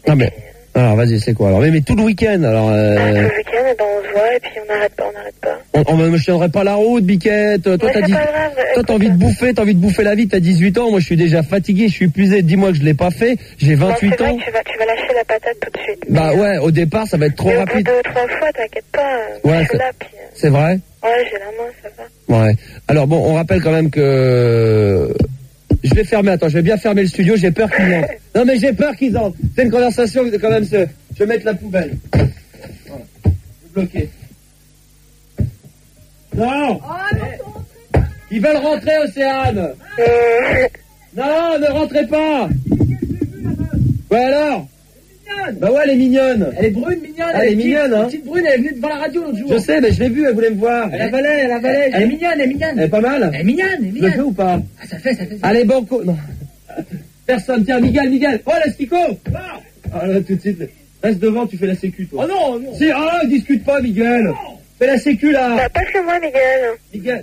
Ah mais, alors vas-y, c'est quoi alors? Mais tout le week-end alors. Tout le week-end, et ben on se voit et puis on n'arrête pas. On me tiendrait pas la route, Biquette. Toi Mais t'as c'est dit, pas grave, toi t'as envie de bouffer la vie. T'as 18 ans, moi je suis déjà fatigué, je suis épuisé. Dis-moi que je l'ai pas fait. J'ai 28 c'est vrai ans. que tu vas lâcher la patate tout de suite. Bah ouais, au départ ça va être trop mais rapide. Au bout de 2-3 fois, t'inquiète pas. Ouais, je suis là, puis, c'est vrai. Ouais, j'ai la main, ça va. Ouais. Alors bon, on rappelle quand même que je vais fermer. Attends, je vais bien fermer le studio. J'ai peur qu'ils entrent. Non mais j'ai peur qu'ils entrent. C'est une conversation quand même. Je vais mettre la poubelle. Voilà. Je vais bloquer. Non. Ils veulent rentrer, Océane. Non, ne rentrez pas. Ouais alors. Bah ouais, elle est mignonne. Elle est brune, mignonne. Elle est mignonne, hein. Petite brune, elle est venue devant la radio l'autre jour. Je sais, mais je l'ai vue, elle voulait me voir. Elle avalait. Elle est mignonne, elle est mignonne. Elle est pas mal. Elle est mignonne, Je le fais ou pas? Ah, ça fait. Allez, banco. Non. Personne. Tiens, Miguel. Oh, l'astico. Ah là, tout de suite. Reste devant, tu fais la sécu, toi. Oh non. Si, discute pas, Miguel. Non. Fais la sécu, là. Bah, passe-le-moi, Miguel.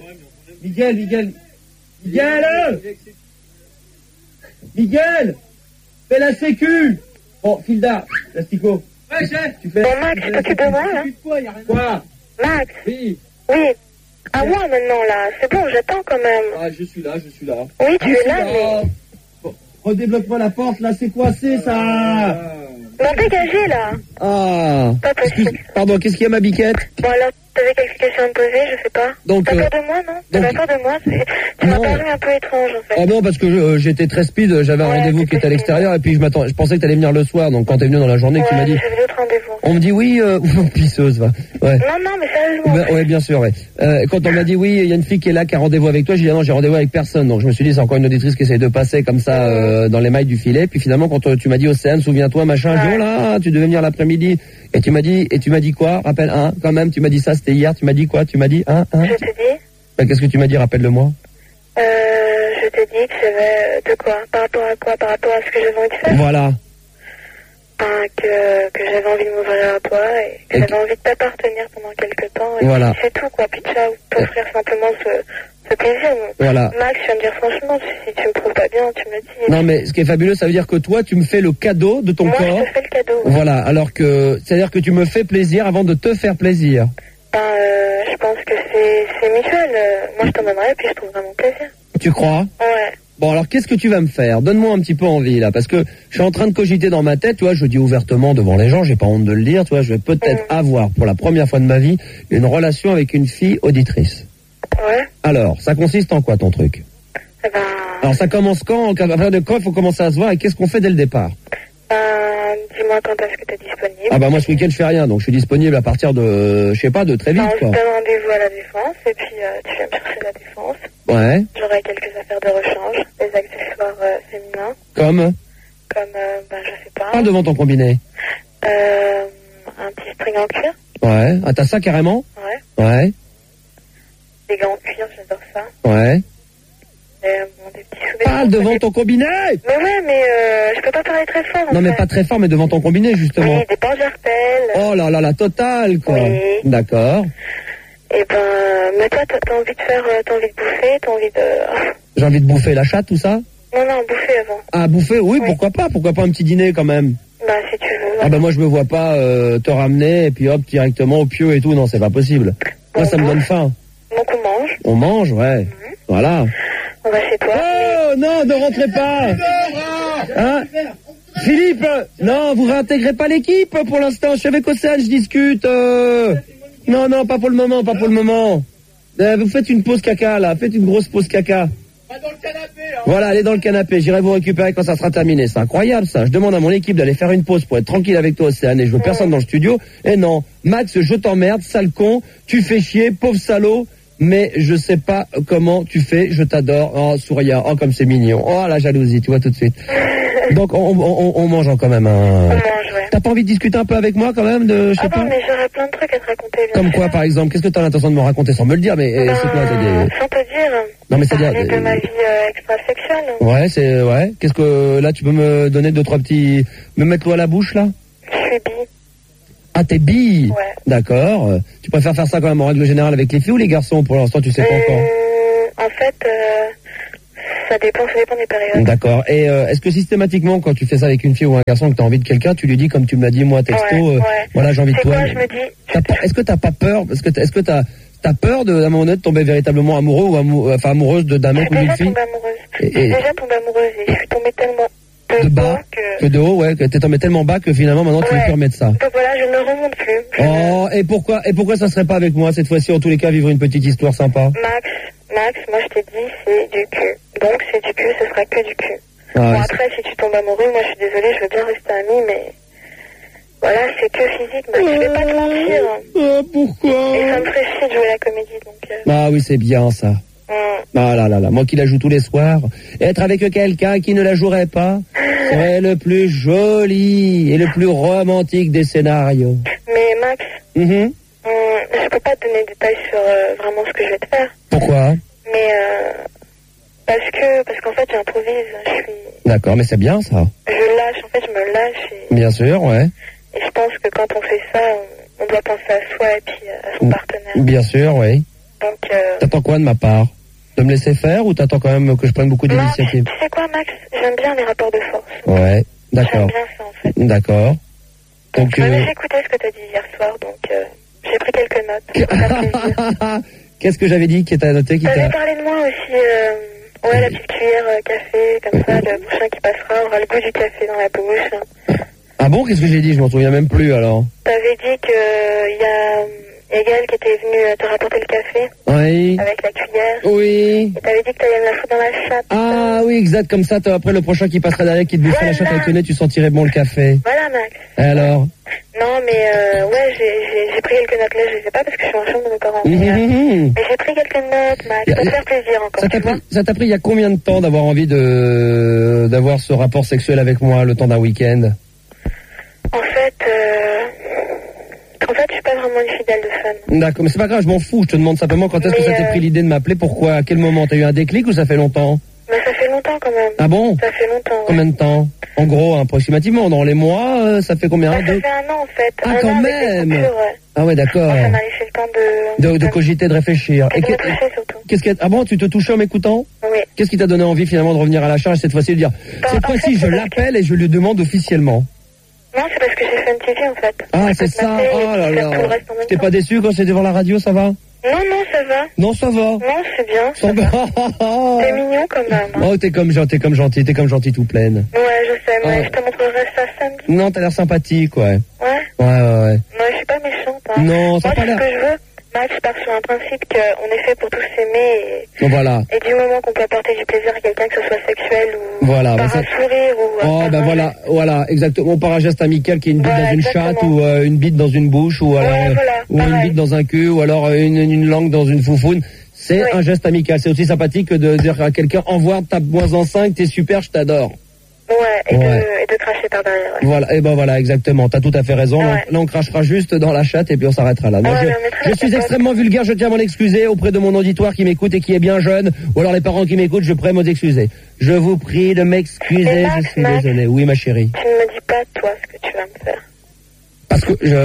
Miguel. Fais la sécu. Bon, Filda, l'astico. Ouais, chef. Tu fais. Bon, Max, tu t'occupes de moi, là? Quoi? Max. Oui. À moi, maintenant, là. C'est bon, j'attends quand même. Ah, je suis là. Oui, tu es là, mais... Bon, redébloque-moi la porte, là, c'est quoi, c'est ça? Bon, dégagez, là. Ah. Pas possible. Pardon, qu'est-ce qu'il y a, ma biquette? Bon, alors, t'avais quelque question à me poser, je sais pas. Donc, T'as peur de moi, non? T'as pas peur de moi? Tu m'as paru un peu étrange, en fait. Ah non, parce que j'étais très speed, j'avais un rendez-vous qui était à l'extérieur, et puis je pensais que t'allais venir le soir, donc quand t'es venu dans la journée, tu m'as dit... j'avais d'autres rendez-vous. On me dit oui, pisseuse, va. Ouais. Non, mais sérieusement. Ouais, bien sûr, ouais. Quand on m'a dit oui, il y a une fille qui est là, qui a rendez-vous avec toi, j'ai dit non, j'ai rendez-vous avec personne. Donc je me suis dit, c'est encore une auditrice qui essaye de passer comme ça dans les mailles du filet. Puis finalement, quand tu m'as dit Océane, souviens-toi, machin, je dis, oh là, tu devais venir l'après-midi. Et tu m'as dit quoi? Rappelle, quand même, tu m'as dit ça, c'était hier, tu m'as dit quoi? Tu m'as dit, Je t'ai dit. Qu'est-ce que tu m'as dit? Rappelle-le-moi. Je t'ai dit que j'avais de quoi? Par rapport à quoi? Par rapport à ce que j'avais envie de faire? Voilà. Que j'avais envie de m'ouvrir à toi et que j'avais envie de t'appartenir pendant quelques temps. Et voilà. c'est tout, quoi. Puis ciao, t'offrir simplement ce plaisir. Voilà. Max, je viens de dire franchement, si tu me trouves pas bien, tu me dis. Non, mais ce qui est fabuleux, ça veut dire que toi, tu me fais le cadeau de ton corps. Moi, je te fais le cadeau. Voilà. Alors que, c'est-à-dire que tu me fais plaisir avant de te faire plaisir. Je pense que c'est mutuel. Moi, je t'en donnerai et puis je trouverai mon plaisir. Tu crois? Ouais. Bon, alors, qu'est-ce que tu vas me faire? Donne-moi un petit peu envie, là, parce que je suis en train de cogiter dans ma tête, tu vois, je dis ouvertement devant les gens, j'ai pas honte de le dire, tu vois, je vais peut-être avoir, pour la première fois de ma vie, une relation avec une fille auditrice. Ouais. Alors, ça consiste en quoi, ton truc? Alors, ça commence quand? À partir de quand il faut commencer à se voir et qu'est-ce qu'on fait dès le départ? Dis-moi quand est-ce que t'es disponible. Ah bah moi ce week-end je fais rien, donc je suis disponible à partir de, je sais pas, de très vite, quoi. Je te donne rendez-vous à la Défense et puis tu viens me chercher à la Défense. Ouais. J'aurai quelques affaires de rechange, des accessoires féminins. Comme je sais pas. Parle devant ton combiné. Un petit string en cuir. Ouais. Ah, t'as ça carrément? Ouais. Ouais. Des gants en cuir, j'adore ça. Ouais. Des petits souvenirs. Parle devant ton combiné! Mais ouais, mais je peux pas parler très fort. Non, mais pas très fort, mais devant ton combiné, justement. Oui, des pangerpelles. Oh là là, la totale, quoi. Oui. D'accord. Et mais toi, t'as envie de faire, t'as envie de bouffer, t'as envie de... J'ai envie de bouffer la chatte, tout ça? Non, bouffer avant. Ah, bouffer, oui, pourquoi pas un petit dîner, quand même? Bah, si tu veux. Ouais. Ah, bah, moi, je me vois pas te ramener, et puis hop, directement au pieu et tout, non, c'est pas possible. Moi, ça me donne faim. Donc, on mange. On mange, ouais. Voilà. On va chez toi. Oh, non, ne rentrez pas! Hein? Philippe! Non, vous réintégrez pas l'équipe pour l'instant. Je suis avec Océane, je discute. Non, pas pour le moment, vous faites une pause caca, là. Faites une grosse pause caca. Pas dans le canapé, hein. Voilà, allez dans le canapé. J'irai vous récupérer quand ça sera terminé. C'est incroyable, ça. Je demande à mon équipe d'aller faire une pause pour être tranquille avec toi, Océane, et je veux personne dans le studio. Et non. Max, je t'emmerde, sale con. Tu fais chier, pauvre salaud. Mais je sais pas comment tu fais, je t'adore. Oh, souriant, oh, comme c'est mignon. Oh, la jalousie, tu vois tout de suite. Donc, on mange quand même. On mange, ouais. T'as pas envie de discuter un peu avec moi quand même de, je sais pas. mais j'aurais plein de trucs à te raconter. Comme quoi, par exemple? Qu'est-ce que t'as l'intention de me raconter sans me le dire? Mais c'est quoi, sans te dire. Non, mais c'est-à-dire. Parler de ma vie extrasexuelle. Ouais, Qu'est-ce que, là, tu peux me donner 2-3 petits, me mettre l'eau à la bouche, là? Je suis bi. Ah, t'es bi? Ouais. D'accord. Tu préfères faire ça quand même en règle générale avec les filles ou les garçons? Pour l'instant, tu sais pas encore. En fait, ça Ça dépend des périodes. D'accord. Et est-ce que systématiquement, quand tu fais ça avec une fille ou un garçon, que tu as envie de quelqu'un, tu lui dis, comme tu me l'as dit moi texto, Ouais. voilà, j'ai envie de C'est toi. quoi, je me dis... Est-ce que t'as pas peur? Est-ce que t'as peur d'un moment donné de tomber véritablement amoureux ou amoureuse d'un Je mec suis ou d'une déjà fille? tombée amoureuse. Je suis déjà tombée amoureuse et je suis tombée tellement De bas que de haut, ouais, que t'es tombé tellement bas que finalement maintenant tu veux plus remettre ça. Donc voilà, je ne remonte plus. Oh, et pourquoi ça serait pas avec moi cette fois-ci, en tous les cas, vivre une petite histoire sympa? Max, moi je t'ai dit, c'est du cul. Donc c'est du cul, ce sera que du cul. Ah, bon, après, si tu tombes amoureux, moi je suis désolée, je veux bien rester amie, mais voilà, c'est que physique, Max. Je vais pas te mentir. Pourquoi? Et ça me ferait chier de jouer la comédie, donc... Ah oui, c'est bien ça. Ah là là là, moi qui la joue tous les soirs, être avec quelqu'un qui ne la jouerait pas, c'est le plus joli et le plus romantique des scénarios. Mais Max, Mhm. je peux pas te donner de détails sur vraiment ce que je vais te faire. Pourquoi? Mais parce qu'en fait j'improvise, je suis... D'accord, mais c'est bien ça. Je lâche, en fait je me lâche Bien sûr, ouais. et je pense que quand on fait ça, on doit penser à soi et puis à son partenaire. Bien sûr, oui. Donc T'attends quoi de ma part? De me laisser faire ou t'attends quand même que je prenne beaucoup d'initiatives? Tu sais quoi Max, j'aime bien les rapports de force. Ouais, d'accord. J'aime bien ça en fait. D'accord. Donc, J'ai écouté ce que t'as dit hier soir, donc j'ai pris quelques notes. pour faire plaisir. Qu'est-ce que j'avais dit qui t'a noté? T'avais parlé de moi aussi, ouais, la petite cuillère café, comme ça, le prochain qui passera aura le goût du café dans la bouche. Ah bon, qu'est-ce que j'ai dit? Je m'en souviens même plus alors. T'avais dit qu'il y a Gaël qui était venu te rapporter le café. Oui. Avec la cuillère. Oui. Et t'avais dit que t'allais me la foutre dans la chatte. Ah oui, exact, comme ça, après le prochain qui passera derrière, qui te boufferait la chatte avec le nez, tu sentirais bon le café. Voilà, Max. Et alors? Non, mais ouais, j'ai pris quelques notes là, je sais pas parce que je suis en chambre de mes parents. Mais j'ai pris quelques notes, Max, pour te faire plaisir encore. Ça t'a pris il y a combien de temps d'avoir envie d'avoir ce rapport sexuel avec moi, le temps d'un week-end? En fait, je suis pas vraiment une fidèle de fan. D'accord, mais c'est pas grave, je m'en fous. Je te demande simplement quand est-ce que ça t'est pris l'idée de m'appeler, pourquoi, à quel moment? T'as eu un déclic ou ça fait longtemps? Mais ça fait longtemps quand même. Ah bon? Ça fait longtemps. Ouais. Combien de temps? En gros, approximativement, dans les mois, ça fait combien? Ça fait un an en fait. Ah, quand même. Ah ouais, d'accord. Ça m'a laissé le temps de cogiter, de réfléchir. Et de me toucher surtout. Ah bon, tu te touchais en m'écoutant? Oui. Qu'est-ce qui t'a donné envie finalement de revenir à la charge cette fois-ci, de dire, cette fois-ci je l'appelle et je lui demande officiellement? Non, c'est parce que j'ai fait une TV en fait. Ah, c'est ça. Oh là là. T'es pas déçu quand j'étais devant la radio, ça va? Non, ça va. Non, ça va. Non, c'est bien. Ça va. T'es mignon quand même. Hein. Oh, t'es comme gentil tout pleine. Ouais, je sais, mais je te montrerai ça samedi. Non, t'as l'air sympathique, ouais. Ouais. Ouais. Non, je suis pas méchante. Hein. Non, ça moi, pas l'air. Ce que je veux, Max, je pars sur un principe qu'on est fait pour tous s'aimer et... Voilà. Et du moment qu'on peut apporter du plaisir à quelqu'un, que ce soit sexuel ou voilà, par un sourire ou... Oh, ben voilà, exactement, par un geste amical qui est une bite dans une chatte ou une bite dans une bouche ou alors une bite dans un cul ou alors une langue dans une foufoune. C'est un geste amical. C'est aussi sympathique que de dire à quelqu'un, au revoir, tape moins en 5, t'es super, je t'adore. Ouais, et de cracher par derrière. Ouais. Voilà, et ben voilà, exactement, t'as tout à fait raison. Là, on crachera juste dans la chatte et puis on s'arrêtera là. Je suis extrêmement vulgaire, je tiens à m'en excuser auprès de mon auditoire qui m'écoute et qui est bien jeune, ou alors les parents qui m'écoutent, je prie de m'excuser. Je vous prie de m'excuser, je suis désolé. Oui, ma chérie. Tu ne me dis pas, toi, ce que tu vas me faire. Parce que tu ne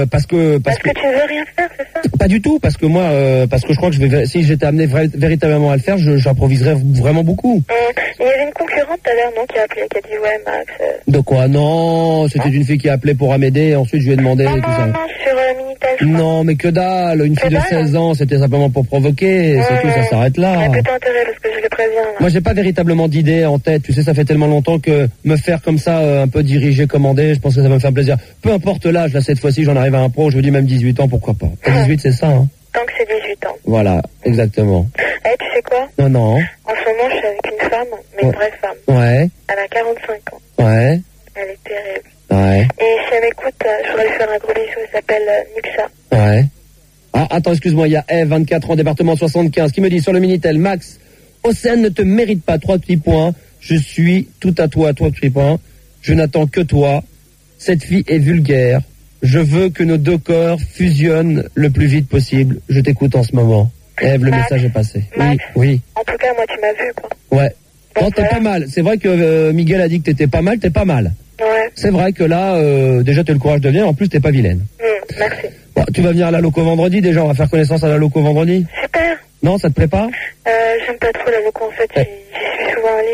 veux rien faire, c'est ça? Pas du tout, parce que moi, parce que je crois que si j'étais amené véritablement à le faire, j'improviserais vraiment beaucoup. Il y avait une concurrente tout à l'heure, non, qui a appelé, qui a dit ouais, Max. De quoi? Non, c'était une fille qui a appelé pour m'aider et ensuite je lui ai demandé non, tout ça. Non, sur Minitel. Non, mais que dalle, une fille de 16 ans, c'était simplement pour provoquer, c'est tout, ça s'arrête là. Il y a plutôt intérêt parce que je le préviens. Là. Moi, j'ai pas véritablement d'idée en tête, tu sais, ça fait tellement longtemps que me faire comme ça, un peu diriger, commander, je pense que ça va me faire plaisir. Peu importe l'âge, là, cette fois-ci, j'en arrive à un pro, je vous dis même 18 ans, pourquoi pas. 18, c'est ça, hein? Tant que c'est 18 ans. Voilà, exactement. Tu sais quoi? Non. En ce moment, je suis avec une femme, mais une vraie femme. Ouais. Elle a 45 ans. Ouais. Elle est terrible. Ouais. Et si elle m'écoute, je voudrais lui faire un gros bisou, elle s'appelle Nixa. Ouais. Ah, attends, excuse-moi, il y a Eve, 24 ans, département 75, qui me dit sur le Minitel, Max, Océane ne te mérite pas, 3 petits points, je suis tout à toi, 3 petits points, je n'attends que toi, cette fille est vulgaire, je veux que nos deux corps fusionnent le plus vite possible, je t'écoute en ce moment. Eve, le message est passé. Max, oui. En tout cas, moi, tu m'as vu, quoi. Ouais. Non, t'es pas mal. C'est vrai que Miguel a dit que t'étais pas mal, t'es pas mal. Ouais. C'est vrai que là, déjà, t'as le courage de venir, en plus, t'es pas vilaine. Merci. Bon, tu vas venir à la loco vendredi, déjà, on va faire connaissance à la loco vendredi. Super. Non, ça te plaît pas? J'aime pas trop la loco, en fait, j'y suis souvent allée.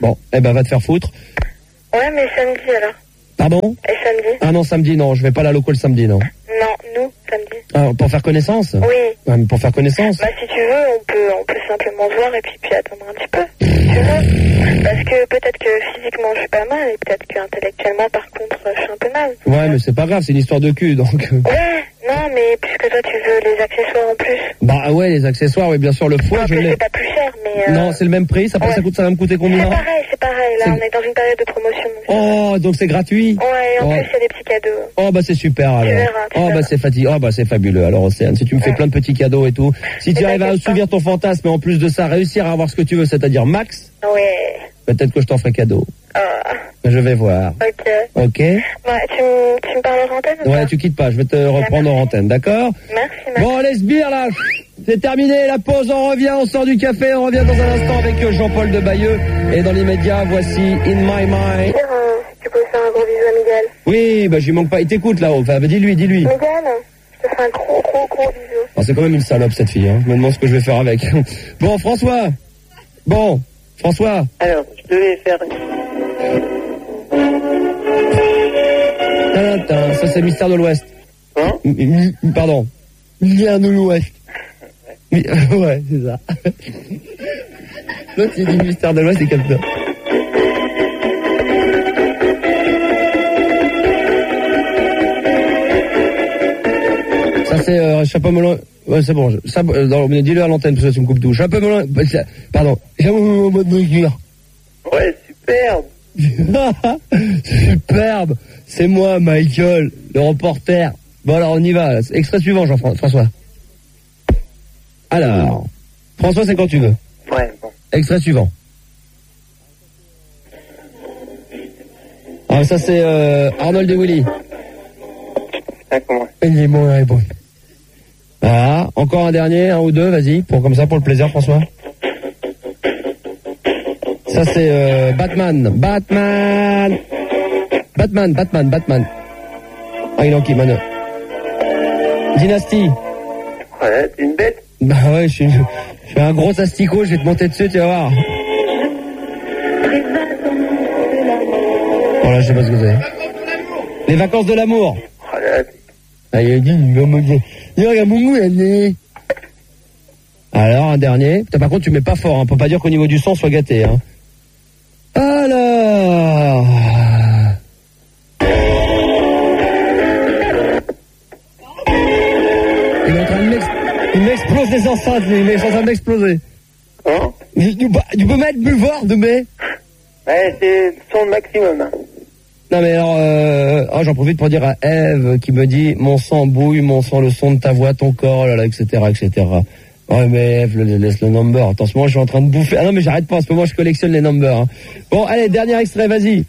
Bon, eh ben, va te faire foutre. Ouais, mais samedi alors. Pardon? Et samedi? Ah non, samedi, non. Je vais pas à la loco le samedi, non. Non, nous, samedi. Ah, pour faire connaissance? Oui. Ouais, mais pour faire connaissance? Bah, si tu veux, on peut simplement se voir et puis attendre un petit peu. Si tu veux. Parce que peut-être que physiquement, je suis pas mal et peut-être qu'intellectuellement, par contre, je suis un peu mal. Ouais, mais c'est pas grave, c'est une histoire de cul, donc. Ouais, non, mais puisque toi, tu veux les accessoires en plus. Bah ouais, les accessoires, oui, bien sûr, le foie, En je plus, l'ai. c'est pas plus cher, mais... Non, c'est le même prix, ça ouais. va me coûter combien? C'est pareil, là, on est dans une période de promotion. Oh, donc c'est gratuit? Ouais, et en Oh. plus, il y a des petits cadeaux. Oh, bah c'est super, alors. Tu verras, Oh, bah c'est fatigant. Oh, bah c'est fabuleux, alors, Océane. Si tu me fais plein de petits cadeaux et tout. Si tu arrives à assouvir ton fantasme et en plus de ça, réussir à avoir ce que tu veux, c'est-à-dire Max, Ouais. peut-être que je t'en ferai cadeau. Ah, Je vais voir. ok. Ok? Ouais, tu me parles en antenne ou Ouais, pas? tu quittes pas, je vais te reprendre en antenne, d'accord? Merci. Bon, allez, sbire, là. C'est terminé, la pause, on revient, on sort du café, on revient dans un instant avec Jean-Paul de Bayeux. Et dans l'immédiat, voici In My Mind. Tu peux faire un gros bisou à Miguel. Oui, bah, j'y manque pas. Il t'écoute, là-haut. Enfin, dis-lui. Miguel, je te fais un gros bisou. Oh, c'est quand même une salope, cette fille, hein. Je me demande ce que je vais faire avec. Bon, François. Alors, je devais faire... Ça, c'est Mystère de l'Ouest. Hein? Pardon. Mystère de l'Ouest. Ouais, c'est ça. L'autre, il dit Mystère de l'Ouest, c'est comme ça. Ça, c'est chapeau melon. Ouais, c'est bon. Dis-le à l'antenne, parce que tu me coupes tout. Chapeau melon. Pardon. Chapeau melon en mode mesure. Ouais, superbe. Superbe. C'est moi, Michael, le reporter. Bon, alors, on y va. Extrait suivant, Jean-François. Alors, François, c'est quand tu veux. Ouais, bon. Extrait suivant. Alors, ça, c'est Arnold et Willy. Ah, comment? Il est bon, il est bon. Voilà, encore un dernier, un ou deux, vas-y, pour le plaisir, François. Ça, c'est Batman. Ah, il est en qui, Manu? Dynasty. Ouais, t'es une bête. Bah ouais, je suis un gros asticot, je vais te monter dessus, tu vas voir. Voilà, je sais pas ce que c'est. Les vacances de l'amour. Oh là, Ah, il a dit, il regarde mon mou, alors, un dernier. Putain, par contre, tu mets pas fort, hein. Faut pas dire qu'au niveau du son, soit gâté, hein. Alors. Il est en train de il m'explose les enceintes, il est en train d'exploser. hein? Tu peux mettre plus fort, de mai? Ouais, c'est le son maximum, hein. Non mais alors, j'en profite pour dire à Eve qui me dit mon sang bouille, mon sang, le son de ta voix, ton corps, là, etc. Ouais mais Eve, laisse le number. Attends, en ce moment je suis en train de bouffer. Ah non mais j'arrête pas, en ce moment je collectionne les numbers. Hein. Bon allez, dernier extrait, vas-y.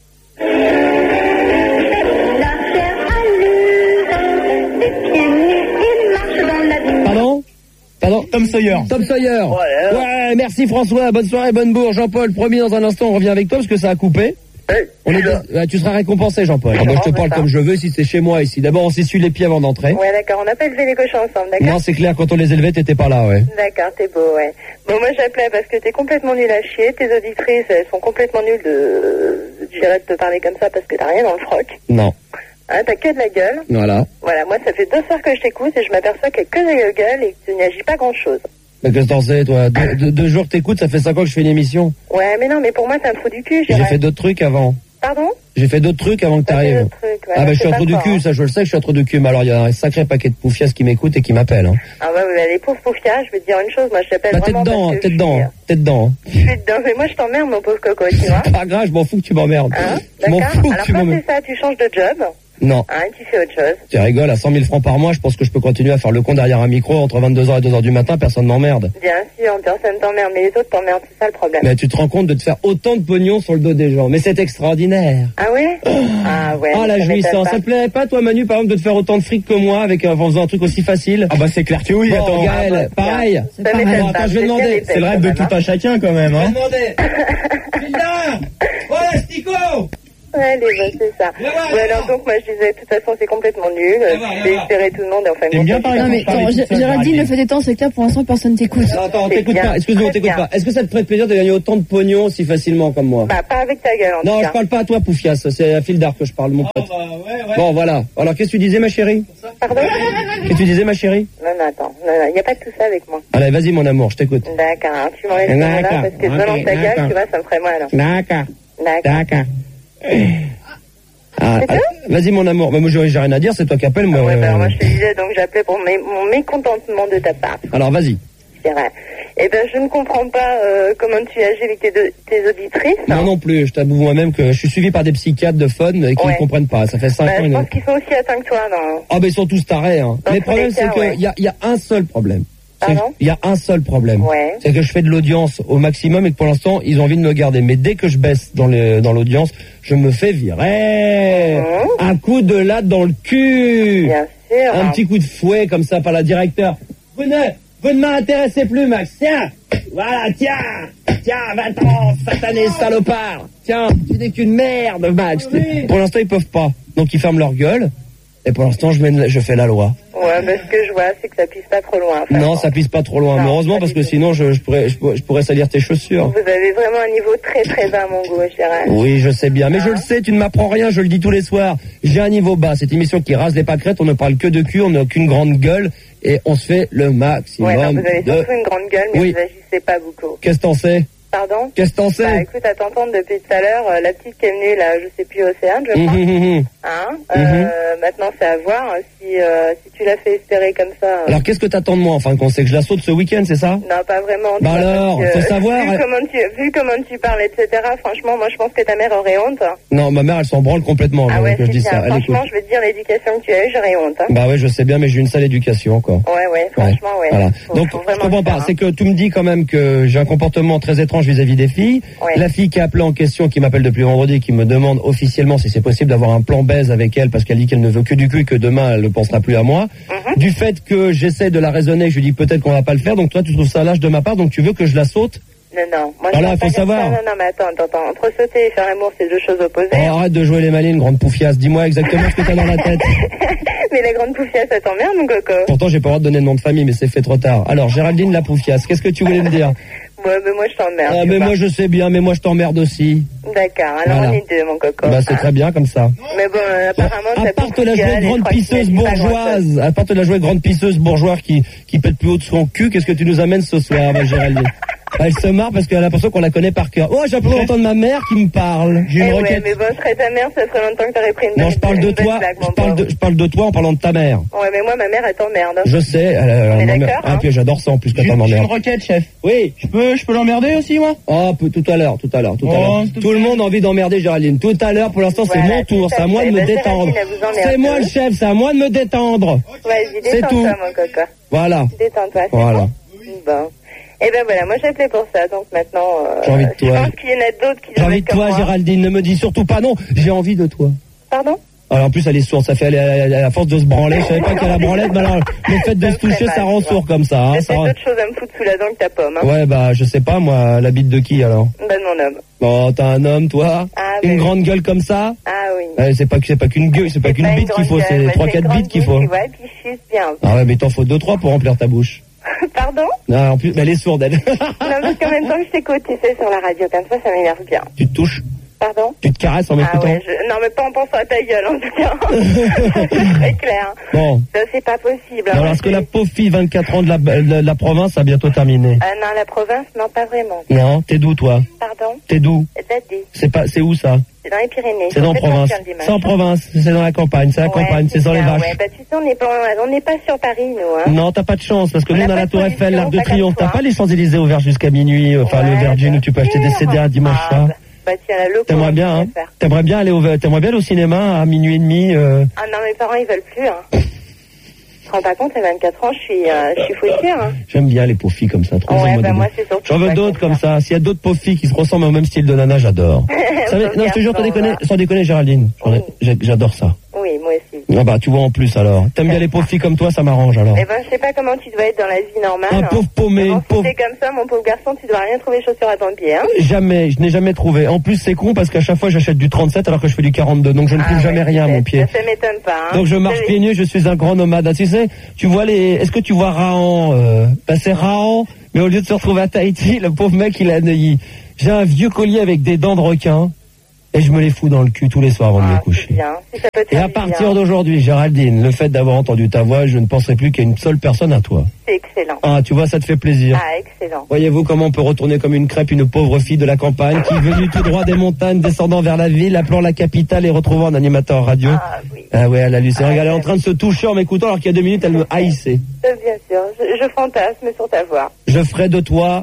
Pardon? Tom Sawyer. Voilà. Ouais, merci François, bonne soirée, bonne bourre. Jean-Paul, promis, dans un instant on revient avec toi parce que ça a coupé. Hey, Tu seras récompensé, Jean-Paul. Ah, je te parle comme je veux, ici c'est chez moi, ici. D'abord, on s'essuie les pieds avant d'entrer. Ouais, d'accord, on n'a pas élevé les cochons ensemble, d'accord? Non, c'est clair, quand on les élevait, t'étais pas là, ouais. D'accord, t'es beau, ouais. Bon, moi j'appelais parce que t'es complètement nul à chier, tes auditrices, elles sont complètement nulles j'irais de te parler comme ça parce que t'as rien dans le froc. Non. Hein, t'as que de la gueule. Voilà. Voilà, moi ça fait 2 soirs que je t'écoute et je m'aperçois qu'il y a que de la gueule et que tu n'agis pas grand-chose. Mais qu'est-ce que t'en sais, toi? 2 jours que t'écoutes, ça fait 5 ans que je fais une émission. Ouais, mais non, mais pour moi ça me fout du cul. J'ai fait d'autres trucs avant. Pardon? J'ai fait d'autres trucs avant que t'arrives. Ah bah je suis un trou du cul, ça je le sais que je suis un trou du cul, mais alors il y a un sacré paquet de poufias qui m'écoutent et qui m'appellent. Hein. Ah ouais, mais les pauvres poufias, je vais te dire une chose, moi je t'appelle vraiment parce que t'es dedans. Je suis dedans, mais moi je t'emmerde mon pauvre coco, tu vois. Pas grave, je m'en fous que tu m'emmerdes. Hein? Je m'en D'accord? fous que Alors tu quand m'emmerdes. c'est ça, tu changes de job. Non. Hein, tu fais autre chose. Tu rigoles, à 100 000 francs par mois, je pense que je peux continuer à faire le con derrière un micro entre 22h et 2h du matin, personne m'emmerde. Bien sûr, personne t'emmerde, mais les autres t'emmerdent, c'est ça le problème. Mais tu te rends compte de te faire autant de pognon sur le dos des gens. Mais c'est extraordinaire. Ah ouais? Ah ouais. Ah la jouissance, ça te plairait pas toi Manu par exemple de te faire autant de fric que moi en faisant un truc aussi facile? Ah bah c'est clair que oui, Bon, attends. Gaël, pareil. Ça m'étonne Bon, pas, attends, je vais demander. C'est le rêve de tout un chacun quand même, hein. Demander. Putain! Oh l'astico! Ouais, c'est ça. Ouais, alors donc, moi, je disais, de toute façon, c'est complètement nul. J'ai espéré tout le monde, enfin, T'aimes bien parler? Non, mais Géraldine, le fait étant, c'est que là, pour l'instant, personne t'écoute. Attends, on t'écoute pas. Excuse-moi, on t'écoute pas. Est-ce que ça te ferait plaisir de gagner autant de pognon si facilement comme moi? Bah, pas avec ta gueule, en tout cas. Non, je parle pas à toi, Poufias. C'est à fil d'art que je parle, mon pote. Bon, voilà. Alors, qu'est-ce que tu disais, ma chérie? Pardon? Qu'est-ce que tu disais, ma chérie? Non, attends. Il n'y a pas de tout ça avec moi. Allez, vas-y, mon amour, je t'écoute. D'accord. Tu m'enlèves ce nom-là parce que devant ta gueule, tu vois, ça me ferait mal. D'accord. Vas-y, mon amour. Moi, j'ai rien à dire, c'est toi qui appelles, moi. Ouais, moi, je te disais, donc j'appelais pour mon mécontentement de ta part. Alors, vas-y. C'est vrai. Eh ben, je ne comprends pas comment tu agis avec tes auditrices. Moi non plus, je t'avoue moi-même que je suis suivi par des psychiatres de fun qui ne comprennent pas. Ça fait 5 ans. Je pense qu'ils sont aussi atteints que toi, non? Ah, ben, ils sont tous tarés, hein. Mais le problème, c'est qu'il y a un seul problème. Il y a un seul problème. C'est que je fais de l'audience au maximum et que pour l'instant, ils ont envie de me garder. Mais dès que je baisse dans l'audience, je me fais virer. Un coup de latte dans le cul. Bien sûr. Un petit coup de fouet comme ça par la directeur. Vous ne m'intéressez plus, Max. Tiens. Voilà, tiens, va-t'en, satané salopard. Tiens, tu n'es qu'une merde, Max. Oui. Pour l'instant, ils peuvent pas. Donc, ils ferment leur gueule. Et pour l'instant, je fais la loi. Ouais, mais ce que je vois, c'est que ça pisse pas trop loin. Non, ça pisse pas trop loin. Non, mais heureusement, parce que sinon, je pourrais salir tes chaussures. Vous avez vraiment un niveau très très bas, mon goût, Gérald. Oui, je sais bien. Mais je le sais, tu ne m'apprends rien, je le dis tous les soirs. J'ai un niveau bas. Cette émission qui rase les pâquerettes, on ne parle que de cul, on n'a aucune grande gueule. Et on se fait le maximum. Ouais, non, vous avez surtout une grande gueule, mais vous agissez pas beaucoup. Qu'est-ce que t'en sais? Pardon? Qu'est-ce que t'en sais? Bah, écoute, à t'entendre depuis tout à l'heure, la petite qui est venue, là, je sais plus, Océane, je crois. Maintenant, c'est à voir si tu l'as fait espérer comme ça. Alors, qu'est-ce que t'attends de moi, en fin de compte? C'est que je la saute ce week-end, c'est ça? Non, pas vraiment. Bah alors, faut savoir. Vu comment tu parles, etc., franchement, moi, je pense que ta mère aurait honte. Non, ma mère, elle s'en branle complètement. Ah ouais, que je dis ça. Franchement, je veux te dire, l'éducation que tu as eue, j'aurais honte. Bah ouais, je sais bien, mais j'ai une sale éducation, encore. Ouais, franchement, ouais. Voilà. Donc, je comprends pas. C'est que tu me dis quand même que j'ai un comportement très étrange vis-à-vis des filles. La fille qui a appelé en question, qui m'appelle depuis vendredi, qui me demande officiellement si c'est possible d'avoir un plan baise avec elle parce qu'elle dit qu'elle ne veut que du cul et que demain elle ne pensera plus à moi. Du fait que j'essaie de la raisonner, je lui dis peut-être qu'on va pas le faire, donc toi tu trouves ça lâche de ma part, donc tu veux que je la saute? Non, moi voilà, il faut savoir. Non, mais attends, entre sauter et faire l'amour, c'est deux choses opposées. Oh, arrête de jouer les malines, grande poufiasse, dis-moi exactement ce que t'as dans la tête. Mais la grande poufiasse, ça t'emmerde, mon coco? Pourtant j'ai pas le droit de donner le nom de famille, mais c'est fait trop tard. Alors, Géraldine la poufiasse, qu'est-ce que tu voulais me dire? Ouais, mais moi je t'emmerde. Ah, mais moi je sais bien, mais moi je t'emmerde aussi. D'accord, alors on est deux, mon coco. Bah c'est très bien comme ça. Mais bon, apparemment, à part de la jouer grande pisseuse bourgeoise, à part de la jouer grande pisseuse bourgeoise qui pète plus haut de son cul, qu'est-ce que tu nous amènes ce soir, ma Géraldine? Elle se marre parce qu'elle a l'impression qu'on la connaît par cœur. Oh, j'ai l'impression d'entendre ma mère qui me parle. J'ai une requête. Ouais, mais bon, serait ta mère, ça ferait longtemps que t'aurais pris une Non, je parle de toi. Je parle de toi en parlant de ta mère. Ouais, mais moi, ma mère, elle t'emmerde. Je sais. On est d'accord, ah, puis j'adore ça en plus quand elle m'emmerde. J'ai une requête, chef. Oui. Je peux l'emmerder aussi, moi? Oh, tout à l'heure. Tout le monde a envie d'emmerder Géraldine. Tout à l'heure, pour l'instant, c'est mon tour. C'est à moi de me détendre. C'est moi le chef, c'est à moi de me détendre. Vas-y, détends-toi, mon coco. Voilà. Détends-toi. Voilà. Bon. Et ben voilà, moi j'appelais pour ça, donc maintenant, j'ai envie de toi. Je pense qu'il y en a d'autres qui j'ai envie de toi, Géraldine, ne me dis surtout pas non, j'ai envie de toi. Pardon? Alors en plus elle est sourde, ça fait à force de se branler, je savais pas qu'elle a branlette, mais alors le fait de se toucher, ça rend sourd comme ça. Hein, c'est d'autres choses à me foutre sous la dent que ta pomme. Hein. Ouais, bah je sais pas, moi, la bite de qui alors? Bah de mon homme. Oh, t'as un homme, toi? Une grande gueule comme ça? Ah oui. C'est pas qu'une gueule, c'est pas qu'une bite qu'il faut, c'est 3-4 bites qu'il faut. Ouais, puis je suis bien. Ah ouais, mais t'en faut 2-3 pour remplir ta bouche. Pardon? Non, en plus, elle est sourde, elle. Non, parce qu'en même temps que je t'écoute, tu sais, sur la radio, comme ça m'énerve bien. Tu te touches? Pardon? Tu te caresses en m'écoutant? Ouais, non, mais pas en pensant à ta gueule, en tout cas. C'est très clair. Bon. Ça, c'est pas possible. Alors, est-ce que la pauvre fille, 24 ans de la province, a bientôt terminé? Non, la province, non, pas vraiment. Non, t'es d'où, toi? Pardon? T'es d'où? D'Adé. C'est où, ça? C'est dans les Pyrénées. C'est dans la province. C'est en province, c'est dans la campagne, c'est la campagne, c'est dans les vaches. Ouais, bah tu sais, on n'est pas sur Paris, nous. Hein. Non, t'as pas de chance, parce que nous, on a la Tour Eiffel, l'Arc de Triomphe. T'as pas les Champs-Élysées ouverts jusqu'à minuit, le Virgin où tu peux acheter des CD un dimanche soir. Bah tiens, la loco. T'aimerais bien, hein? T'aimerais bien aller au cinéma à minuit et demi. Ah non, mes parents, ils veulent plus, hein. Tu te rends pas compte, à 24 ans, je suis fouillée, hein. J'aime bien les pauvres filles comme ça. Ouais, bah moi, c'est surtout. J'en veux d'autres comme ça. S'il y a d'autres pauvres filles qui se ressemblent au même style de nana, j'adore. Non, je te jure, sans déconner, Géraldine. J'adore ça. Oui, moi aussi. Ah bah, tu vois en plus alors. T'aimes bien les pauvres filles comme toi, ça m'arrange alors. Eh ben, je sais pas comment tu dois être dans la vie normale. Un pauvre paumé, Bon, une pauvre... Si t'es comme ça, mon pauvre garçon, tu dois rien trouver chaussures à ton pied, hein. Jamais, je n'ai jamais trouvé. En plus, c'est con parce qu'à chaque fois, j'achète du 37 alors que je fais du 42. Donc, je ne trouve jamais rien à mon pied. Ça m'étonne pas, hein. Donc, je marche pieds nus, je suis un grand nomade. Ah, tu sais, tu vois est-ce que tu vois Rahan, bah, c'est Rahan, mais au lieu de se retrouver à Tahiti, le pauvre mec, il est à Neuilly. J'ai un vieux collier avec des dents de requin. Et je me les fous dans le cul tous les soirs avant de me coucher. Si ça peut te Et à faire partir bien. d'aujourd'hui, Géraldine, le fait d'avoir entendu ta voix, je ne penserai plus qu'il y a une seule personne à toi. C'est excellent. Ah, tu vois, ça te fait plaisir. Ah, excellent. Voyez-vous comment on peut retourner comme une crêpe une pauvre fille de la campagne qui est venue tout droit des montagnes, descendant vers la ville, appelant la capitale et retrouvant un animateur radio. Ah, oui. Ah ouais, elle a halluciné. Elle est en train de se toucher en m'écoutant alors qu'il y a 2 minutes, elle me haïssait. Bien sûr, je fantasme sur ta voix. Je ferai de toi,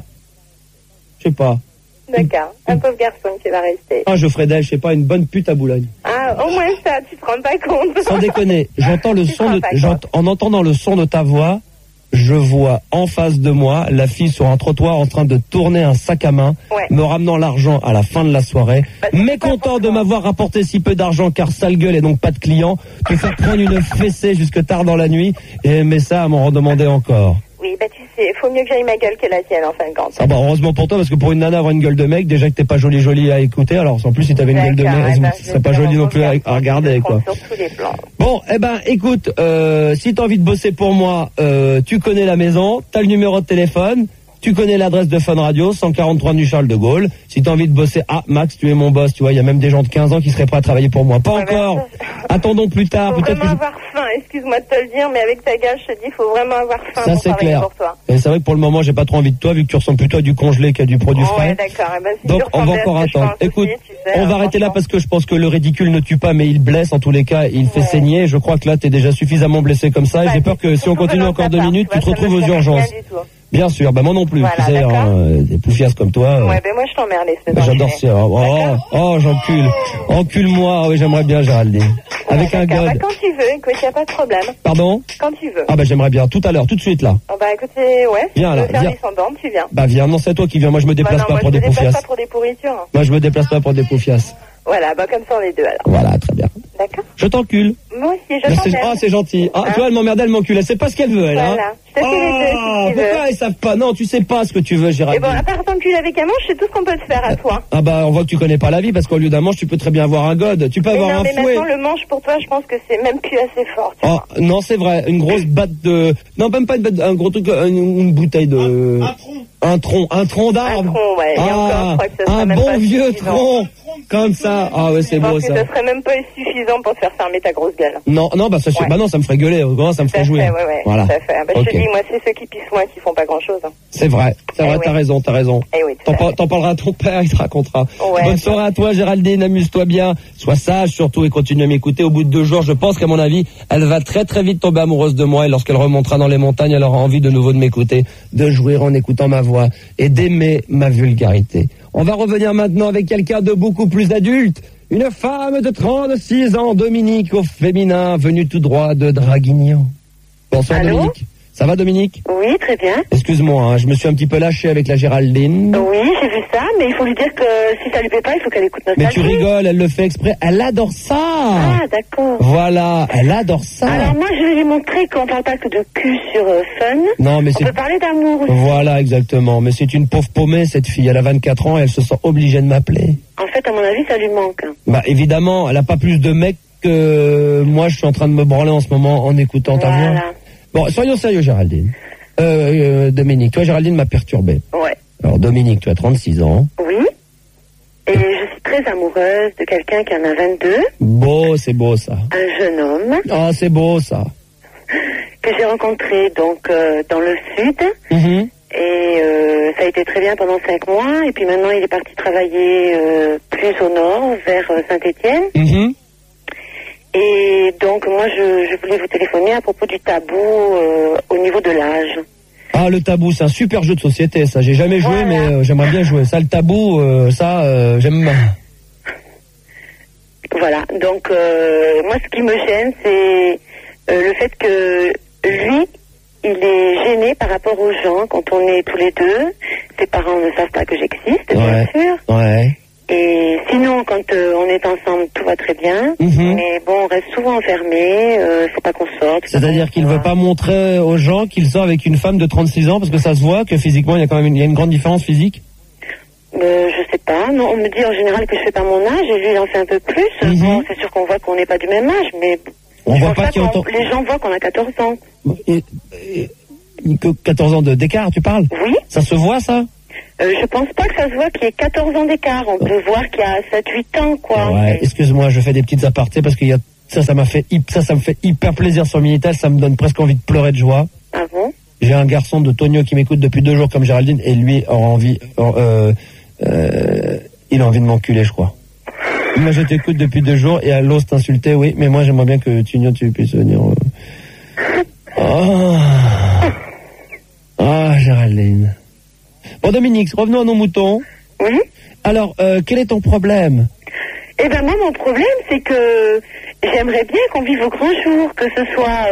je sais pas. D'accord, un pauvre garçon qui va rester. Ah, je ferai d'elle, je sais pas, une bonne pute à Boulogne. Ah, au moins ça, tu te rends pas compte. Sans déconner, j'entends le Tu te son rends de, pas compte. en entendant le son de ta voix, je vois en face de moi la fille sur un trottoir en train de tourner un sac à main, Ouais. me ramenant l'argent à la fin de la soirée, Bah, c'est mécontent de m'avoir rapporté si peu d'argent car sale gueule et donc pas de clients, te faire prendre une fessée jusque tard dans la nuit et aimer ça à m'en redemander encore. Oui, bah tu sais, faut mieux que j'aille ma gueule que la tienne en fin de compte. Ah bah heureusement pour toi parce que pour une nana avoir une gueule de mec, déjà que t'es pas jolie à écouter, alors en plus si t'avais une gueule de D'accord, mec, eh ben, ce serait pas joli non plus à regarder quoi. Sur tous les plans. Bon, eh ben, écoute, si t'as envie de bosser pour moi, tu connais la maison, t'as le numéro de téléphone, tu connais l'adresse de Fun Radio, 143 du Charles de Gaulle. Si t'as envie de bosser, Max, tu es mon boss, tu vois, il y a même des gens de 15 ans qui seraient prêts à travailler pour moi. Pas encore. Attendons plus tard. Faut Peut-être vraiment que avoir faim, excuse-moi de te le dire, mais avec ta gueule, je te dis, faut vraiment avoir faim ça pour c'est travailler clair. pour toi. Et c'est vrai que pour le moment, j'ai pas trop envie de toi, vu que tu ressembles plutôt à du congelé qu'à du produit frais. Ouais, d'accord. Eh ben, si Donc tu on va ressemblais à encore ce que je attendre. pense Écoute, aussi, tu sais, on va arrêter là franchement. parce que je pense que le ridicule ne tue pas, mais il blesse en tous les cas. Il fait saigner. Je crois que là, t'es déjà suffisamment blessé comme ça. Et j'ai peur que si on continue encore 2 minutes, tu te retrouves aux urgences. Bien sûr, bah moi non plus. Voilà, Tu sais, d'accord. des poufiasses comme toi. Ouais, ben moi je t'emmerde les Bah, j'adore ça. J'encule. Encule-moi. Oui, j'aimerais bien, Géraldine. Avec un D'accord, bah, god. quand tu veux, écoute, y a pas de problème. Pardon? Quand tu veux. Ah bah j'aimerais bien. Tout à l'heure, tout de suite là. Oh, bah écoutez, ouais. Viens, tu là, veux faire viens. descendante, tu viens. Bah viens. Non, c'est toi qui viens. Moi, je me déplace Bah, non, pas moi, pour je des me déplace poufiasses. pas pour des pourritures. Moi, je me déplace pas pour des poufiasses. Voilà, bah comme ça on est deux alors. Voilà, très bien. D'accord. Je t'encule. Moi aussi, je Mais t'emmerde. ah, c'est gentil. Ah, tu vois, elle m'emmerde, elle m'encule. Elle sait pas ce qu'elle veut, elle. Voilà. Hein. Je te fais les deux, si tu veux. Pourquoi ils savent pas? Non, tu sais pas ce que tu veux, Et Géraldine. bon, à part t'enculer avec un manche, c'est tout ce qu'on peut te faire à toi. Ah bah, on voit que tu connais pas la vie, parce qu'au lieu d'un manche, tu peux très bien avoir un god. Tu peux Mais avoir non, un mais fouet. maintenant le manche pour toi, je pense que c'est même plus assez fort. Tu vois. Oh, non, c'est vrai. Une grosse batte de... Non, même pas une batte, un gros truc, une bouteille de... Un tronc d'arbre. Un tronc, ouais. Et encore, je crois que ça serait un même bon pas vieux suffisant. tronc. Comme ça. Ah ouais, c'est Je beau pense que ça. ça serait même pas suffisant pour te faire fermer ta grosse gueule. Non, bah ça, Ouais. bah non, ça me ferait gueuler. Ça me Tout à ferait jouer. fait, ouais, Voilà. tout à fait. Bah, Ok. je te dis, moi, c'est ceux qui pissent moins qui font pas grand chose. C'est vrai, Eh oui. t'as raison. Eh oui, tout à fait. T'en parleras à ton père, il te racontera. Ouais. Bonne soirée à toi, Géraldine, amuse-toi bien, sois sage surtout et continue à m'écouter. Au bout de 2 jours, je pense qu'à mon avis, elle va très très vite tomber amoureuse de moi et lorsqu'elle remontera dans les montagnes, elle aura envie de nouveau de m'écouter, de jouir en écoutant ma voix et d'aimer ma vulgarité. On va revenir maintenant avec quelqu'un de beaucoup plus adulte. Une femme de 36 ans, Dominique au féminin, venue tout droit de Draguignan. Bonsoir Allô Dominique. Ça va Dominique? Oui, très bien. Excuse-moi, hein, je me suis un petit peu lâché avec la Géraldine. Oui, j'ai vu ça, mais il faut lui dire que si ça lui plaît pas, il faut qu'elle écoute notre Mais tu radio. rigoles, elle le fait exprès. Elle adore ça. Ah, d'accord. Voilà, elle adore ça. Alors moi, je vais lui montrer qu'on parle pas que de cul sur Fun. Non, mais On c'est... peut parler d'amour aussi. Voilà, exactement. Mais c'est une pauvre paumée, cette fille. Elle a 24 ans et elle se sent obligée de m'appeler. En fait, à mon avis, ça lui manque. Bah, évidemment, elle a pas plus de mecs que moi, je suis en train de me branler en ce moment en écoutant ta voix. Voilà. Bon, soyons sérieux, Géraldine. Dominique, toi, Géraldine m'a perturbé. Ouais. Alors, Dominique, tu as 36 ans. Oui. Et je suis très amoureuse de quelqu'un qui en a 22, Beau, c'est beau, ça. un jeune homme Ah, c'est beau, ça. que j'ai rencontré donc dans le sud. Mhm. Et ça a été très bien pendant 5 mois. Et puis maintenant, il est parti travailler plus au nord, vers Saint-Étienne. Mhm. Et donc, moi, je voulais vous téléphoner à propos du tabou au niveau de l'âge. Ah, le tabou, c'est un super jeu de société, ça. J'ai jamais joué, Voilà. mais j'aimerais bien jouer. Ça, le tabou, j'aime. Voilà. Donc, moi, ce qui me gêne, c'est le fait que lui, il est gêné par rapport aux gens quand on est tous les deux. Ses parents ne savent pas que j'existe, bien Ouais. sûr. Ouais. Et sinon, quand on est ensemble, tout va très bien. Mais bon, on reste souvent enfermés, faut pas qu'on sorte. C'est-à-dire qu'il veut pas montrer aux gens qu'il sort avec une femme de 36 ans, parce que ça se voit que physiquement, il y a quand même une grande différence physique? Je sais pas. Non, on me dit en général que je fais pas mon âge, et lui, il en fait un peu plus. Bon, c'est sûr qu'on voit qu'on n'est pas du même âge, mais on voit pas les gens voient qu'on a 14 ans. Que 14 ans d'écart, tu parles? Oui. Ça se voit, ça? Je pense pas que ça se voit qu'il y ait 14 ans d'écart. On peut voir qu'il y a 7-8 ans, quoi. Ouais, excuse-moi, je fais des petites apartés parce qu'il y a ça me fait hyper plaisir sur Minitel, ça me donne presque envie de pleurer de joie. Ah bon? J'ai un garçon de Tonio qui m'écoute depuis 2 jours comme Géraldine et lui aura envie, il a envie de m'enculer, je crois. Moi, je t'écoute depuis 2 jours et à l'os t'insulter, oui, mais moi j'aimerais bien que Tonio, tu puisses venir. Géraldine. Bon, Dominique, revenons à nos moutons. Oui. Alors, quel est ton problème? Eh ben moi, mon problème, c'est que j'aimerais bien qu'on vive au grand jour, que ce soit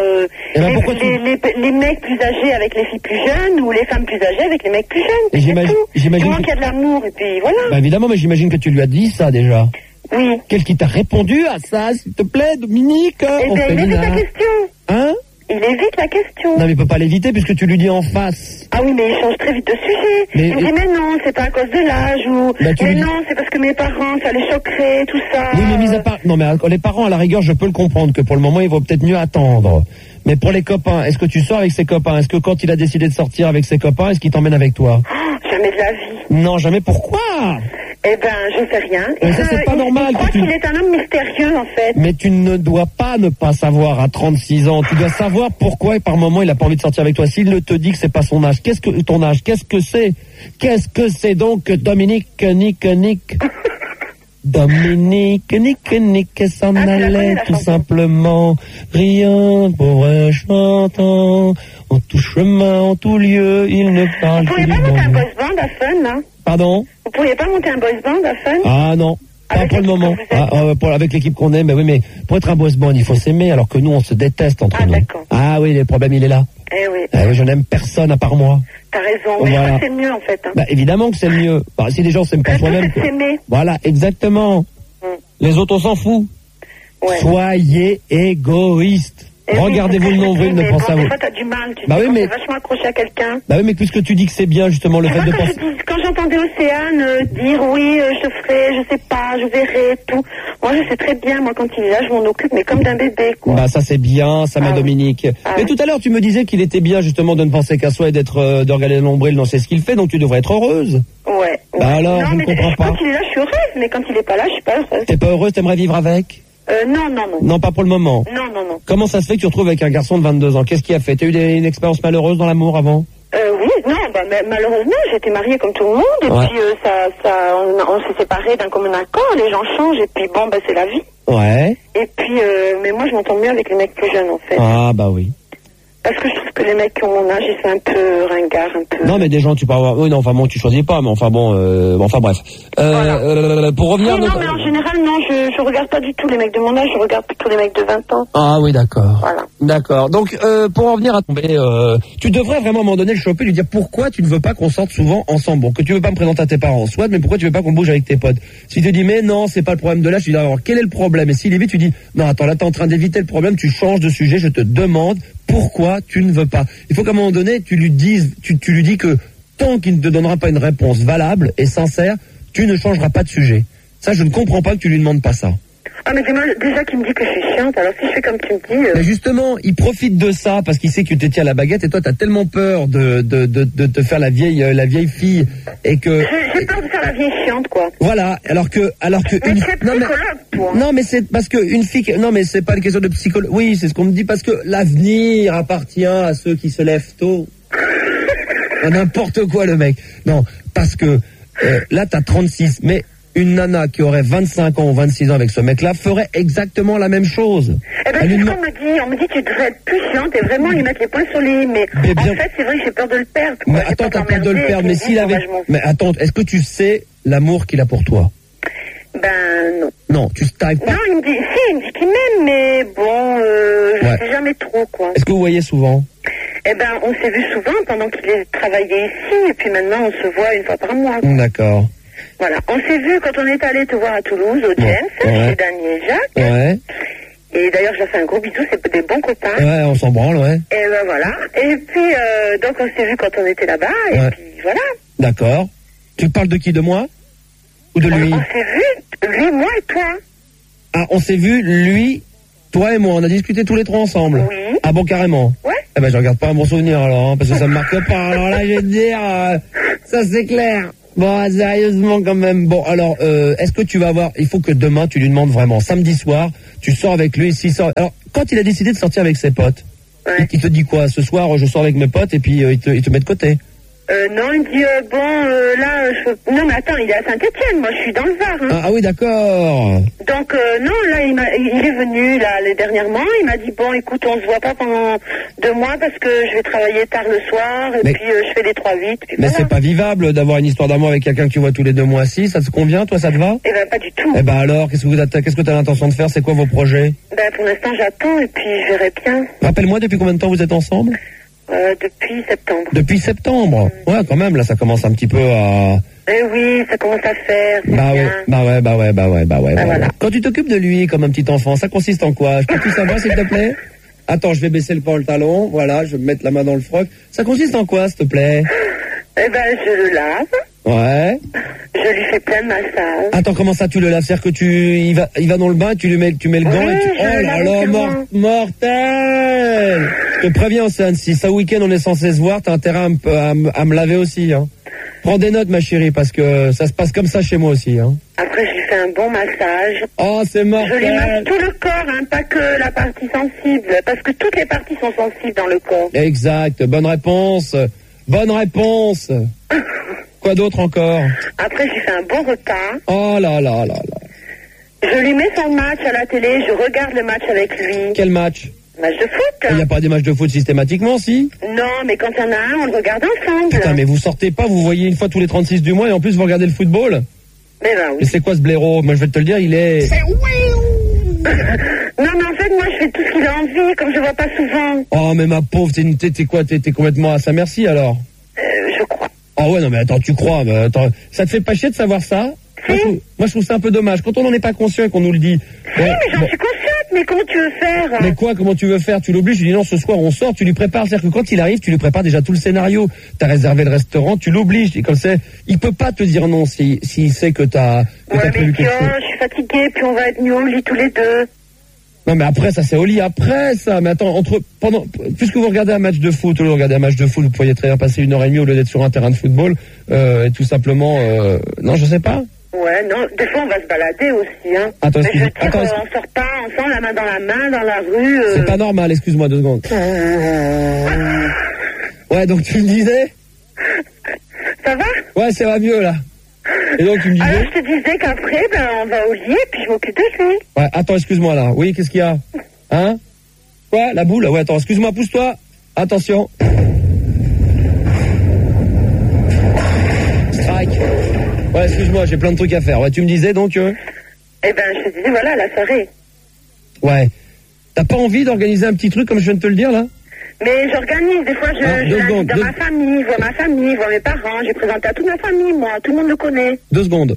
les mecs plus âgés avec les filles plus jeunes ou les femmes plus âgées avec les mecs plus jeunes. Et j'imagine qu'il y a de l'amour, et puis voilà. Bah évidemment, mais j'imagine que tu lui as dit ça déjà. Oui. Qu'est-ce qui t'a répondu à ça, s'il te plaît, Dominique? Eh ben, il évite la question. Hein? Il évite la question. Non, mais il peut pas l'éviter puisque tu lui dis en face. Ah oui, mais il change très vite de sujet. Il me dit, mais non, c'est pas à cause de l'âge, ou mais non, c'est parce que mes parents, ça les choquerait, tout ça. Oui, mais mis à part... Non, mais les parents, à la rigueur, je peux le comprendre, que pour le moment, il vaut peut-être mieux attendre. Mais pour les copains, est-ce que tu sors avec ses copains? Est-ce que quand il a décidé de sortir avec ses copains, est-ce qu'il t'emmène avec toi? Jamais de la vie. Non, jamais. Pourquoi? Eh ben, je sais rien. Mais ça, c'est pas normal. Je crois qu'il est un homme mystérieux, en fait. Mais tu ne dois pas ne pas savoir à 36 ans. Tu dois savoir pourquoi et par moment il a pas envie de sortir avec toi. S'il te dit que c'est pas son âge, ton âge, qu'est-ce que c'est? Qu'est-ce que c'est donc, Dominique, Nick Dominique, Nick, s'en allait tout simplement, rien pour un chantant, en tout chemin, en tout lieu, il ne parle que du bon. Vous pourriez pas monter un boys band à Fun, là? Pardon? Vous pourriez pas monter un boys band à Fun? Ah non. Pas pour le moment. Avec l'équipe qu'on aime, mais oui, mais pour être un boys band, il faut s'aimer, alors que nous, on se déteste entre nous. D'accord. Ah oui, le problème, il est là. Eh oui. Je n'aime personne à part moi. T'as raison, mais je crois que c'est mieux, en fait. Hein. Bah, évidemment que c'est mieux. Bah, si les gens s'aiment pas soi-même. Voilà, exactement. Les autres, on s'en fout. Ouais. Soyez égoïstes. Regardez-vous le nombril, ne pensez à vous. Des fois, t'as du mal, tu sais, oui, mais vachement accroché à quelqu'un. Bah oui, mais puisque tu dis que c'est bien, justement, le fait de penser... Quand j'entendais Océane dire oui, je ferai, je sais pas, je verrai, tout. Moi, je sais très bien, moi, quand il est là, je m'en occupe, mais comme d'un bébé, quoi. Bah, ça, c'est bien, ça, ma Dominique. Mais tout à l'heure, tu me disais qu'il était bien, justement, de ne penser qu'à soi et de regarder le nombril, non, c'est ce qu'il fait, donc tu devrais être heureuse. Ouais. Bah alors, je ne comprends pas. Quand il est là, je suis heureuse, mais quand il est pas là, je suis pas heureuse. T'es pas heureuse, t'aimerais vivre avec? Non. Non, pas pour le moment. Non. Comment ça se fait que tu te retrouves avec un garçon de 22 ans? Qu'est-ce qui a fait? T'as eu une expérience malheureuse dans l'amour avant? Oui, non, malheureusement, j'étais mariée comme tout le monde, et puis on s'est séparés d'un commun accord, les gens changent, et puis bon, c'est la vie. Ouais. Et puis, mais moi, je m'entends mieux avec les mecs plus jeunes, en fait. Ah, bah oui. Parce que je trouve que les mecs qui ont mon âge, ils sont un peu ringards, un peu... Non, mais des gens, tu peux avoir... Oui, non, enfin bon, tu choisis pas, mais enfin bon... enfin bref. Pour revenir... Oui, non, mais en général, non, je regarde pas du tout les mecs de mon âge, je regarde plutôt les mecs de 20 ans. Ah oui, d'accord. Voilà. D'accord. Donc, pour en venir à tomber... tu devrais vraiment, à un moment donné, le choper, lui dire pourquoi tu ne veux pas qu'on sorte souvent ensemble. Bon, que tu veux pas me présenter à tes parents, soit, mais pourquoi tu veux pas qu'on bouge avec tes potes? Si tu dis, mais non, c'est pas le problème de l'âge, tu dis, alors, quel est le problème? Et s'il évite, tu dis, non, attends, là, t'es en train d'éviter le problème, tu changes de sujet, je te demande pourquoi tu ne veux pas. Il faut qu'à un moment donné, tu lui dises, tu lui dis que tant qu'il ne te donnera pas une réponse valable et sincère, tu ne changeras pas de sujet. Ça, je ne comprends pas que tu lui demandes pas ça. Ah, mais déjà qu'il me dit que je suis chiante, alors si je fais comme tu me dis... Mais justement, il profite de ça parce qu'il sait que tu te tiens à la baguette et toi, t'as tellement peur de te faire la vieille fille et que... J'ai peur de faire la vieille chiante, quoi. Voilà, alors que mais c'est psychologue, toi. Non, mais c'est parce que une fille... Non, mais c'est pas une question de psychologue. Oui, c'est ce qu'on me dit parce que l'avenir appartient à ceux qui se lèvent tôt. N'importe quoi, le mec. Non, parce que là, t'as 36, mais... Une nana qui aurait 25 ans ou 26 ans avec ce mec-là ferait exactement la même chose. Eh ben, c'est ce qu'on me dit. On me dit que tu devrais être plus chiante et vraiment lui mettre les points sur les i. Mais en fait, c'est vrai que j'ai peur de le perdre. Mais attends, t'as peur de le perdre. Mais s'il avait... Mais attends, est-ce que tu sais l'amour qu'il a pour toi? Ben, non. Non, tu t'arrives pas. Non, il me dit qu'il m'aime, mais bon, je sais jamais trop, quoi. Est-ce que vous voyez souvent? Eh ben, on s'est vu souvent pendant qu'il travaillait ici, et puis maintenant, on se voit une fois par mois. D'accord. Voilà. On s'est vu quand on est allé te voir à Toulouse, au James, chez Dany et Jacques. Ouais. Et d'ailleurs, j'ai fait un gros bisou, c'est des bons copains. Ouais, on s'en branle, ouais. Et ben voilà. Et puis, donc on s'est vu quand on était là-bas, et puis voilà. D'accord. Tu parles de qui, de moi? Ou de lui? On s'est vu, lui, moi et toi. Ah, on s'est vu, lui, toi et moi, on a discuté tous les trois ensemble. Oui. Ah bon, carrément? Ouais. Eh ben, je regarde pas un bon souvenir alors, hein, parce que ça me marque pas. Alors là, je vais te dire, ça c'est clair. Bon, sérieusement quand même. Bon, alors, est-ce que tu vas avoir... Il faut que demain, tu lui demandes vraiment. Samedi soir, tu sors avec lui. S'il sort... Alors, quand il a décidé de sortir avec ses potes, il te dit quoi? Ce soir, je sors avec mes potes et puis il te met de côté. Non, il dit, là, non, mais attends, il est à Saint-Etienne, moi, je suis dans le Var. Hein. Ah oui, d'accord. Donc, non, là, il est venu, là, dernièrement, il m'a dit, bon, écoute, on se voit pas pendant 2 mois parce que je vais travailler tard le soir, et puis je fais des 3-8. Mais voilà. c'est pas vivable d'avoir une histoire d'amour avec quelqu'un que tu vois tous les 2 mois. Si, ça te convient, toi, ça te va? Eh ben, pas du tout. Eh ben alors, qu'est-ce que t'as l'intention de faire? C'est quoi vos projets? Ben, pour l'instant, j'attends, et puis je verrai bien. Rappelle-moi, depuis combien de temps vous êtes ensemble? Depuis septembre. Depuis septembre. Ouais, quand même, là, ça commence un petit peu à... Eh oui, ça commence à faire. Bah ouais. Voilà. Quand tu t'occupes de lui comme un petit enfant, ça consiste en quoi? Je peux tout savoir, s'il te plaît? Attends, je vais baisser le talon. Voilà, je vais me mettre la main dans le froc. Ça consiste en quoi, s'il te plaît? Eh ben, je le lave. Ouais. Je lui fais plein de massages. Attends, comment ça, tu le laves? C'est-à-dire que il va dans le bain, tu mets le gant et tu... Oh là là, mortel! Je te préviens, Océane, si ce week-end on est censé se voir, t'as intérêt à me laver aussi, hein. Prends des notes, ma chérie, parce que ça se passe comme ça chez moi aussi, hein. Après, je lui fais un bon massage. Oh, c'est mortel! Je lui masse tout le corps, hein, pas que la partie sensible, parce que toutes les parties sont sensibles dans le corps. Exact, bonne réponse. Quoi d'autre encore? Après, je lui fais un bon repas. Oh là là là là. Je lui mets son match à la télé, je regarde le match avec lui. Quel match? Match de foot. Il n'y a pas des matchs de foot systématiquement, si? Non, mais quand il y en a un, on le regarde ensemble. Putain, mais vous sortez pas, vous voyez une fois tous les 36 du mois et en plus vous regardez le football? Mais ben oui. Et c'est quoi ce blaireau? Moi je vais te le dire, il est... Non, mais en fait, moi, je fais tout ce qu'il a envie, comme je vois pas souvent. Oh, mais ma pauvre, t'es quoi? T'es complètement à sa merci, alors? Je crois. Oh ouais, non, mais attends, tu crois, mais attends, ça te fait pas chier de savoir ça? Si. Moi, je trouve ça un peu dommage. Quand on n'en est pas conscient et qu'on nous le dit... Oui, mais j'en suis consciente, mais comment tu veux faire? Mais quoi, comment tu veux faire? Tu l'obliges, tu dis non, ce soir on sort, tu lui prépares. C'est-à-dire que quand il arrive, tu lui prépares déjà tout le scénario. T'as réservé le restaurant, tu l'obliges. Et comme c'est, il peut pas te dire non s'il sait que t'as prévu quelque chose. Je suis fatiguée, puis on va être mieux au lit tous les deux. Non, mais après, ça c'est au lit, après ça. Mais attends, puisque vous regardez un match de foot, vous pourriez très bien passer 1h30 au lieu d'être sur un terrain de football, et tout simplement, non, je sais pas. Ouais, non, des fois on va se balader aussi, hein. Attends, mais je veux dire, on sort pas ensemble, la main dans la rue. C'est pas normal, excuse-moi 2 secondes. Ouais, donc tu me disais? Ça va? Ouais, ça va mieux, là. Et donc tu me disais? Alors je te disais qu'après, on va au lit et puis je m'occupe de lui. Ouais, attends, excuse-moi, là. Oui, qu'est-ce qu'il y a? Hein? Quoi? La boule? Ouais, attends, excuse-moi, pousse-toi. Attention. Strike. Ouais, excuse-moi, j'ai plein de trucs à faire. Ouais, tu me disais donc... Eh ben, je te disais, voilà, la soirée. Ouais. T'as pas envie d'organiser un petit truc comme je viens de te le dire, là? Mais j'organise, des fois, je l'invite dans ma famille, vois ma famille, vois mes parents, j'ai présenté à toute ma famille, moi, tout le monde le connaît. 2 secondes.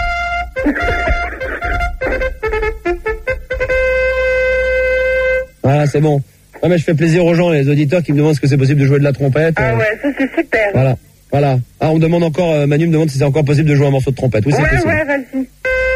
Voilà, c'est bon. Ouais, mais je fais plaisir aux gens, les auditeurs qui me demandent ce que c'est possible de jouer de la trompette. Ah ouais, ça c'est super. Voilà. Ah, on me demande encore, Manu me demande si c'est encore possible de jouer un morceau de trompette. Oui, c'est possible. Ouais, vas-y.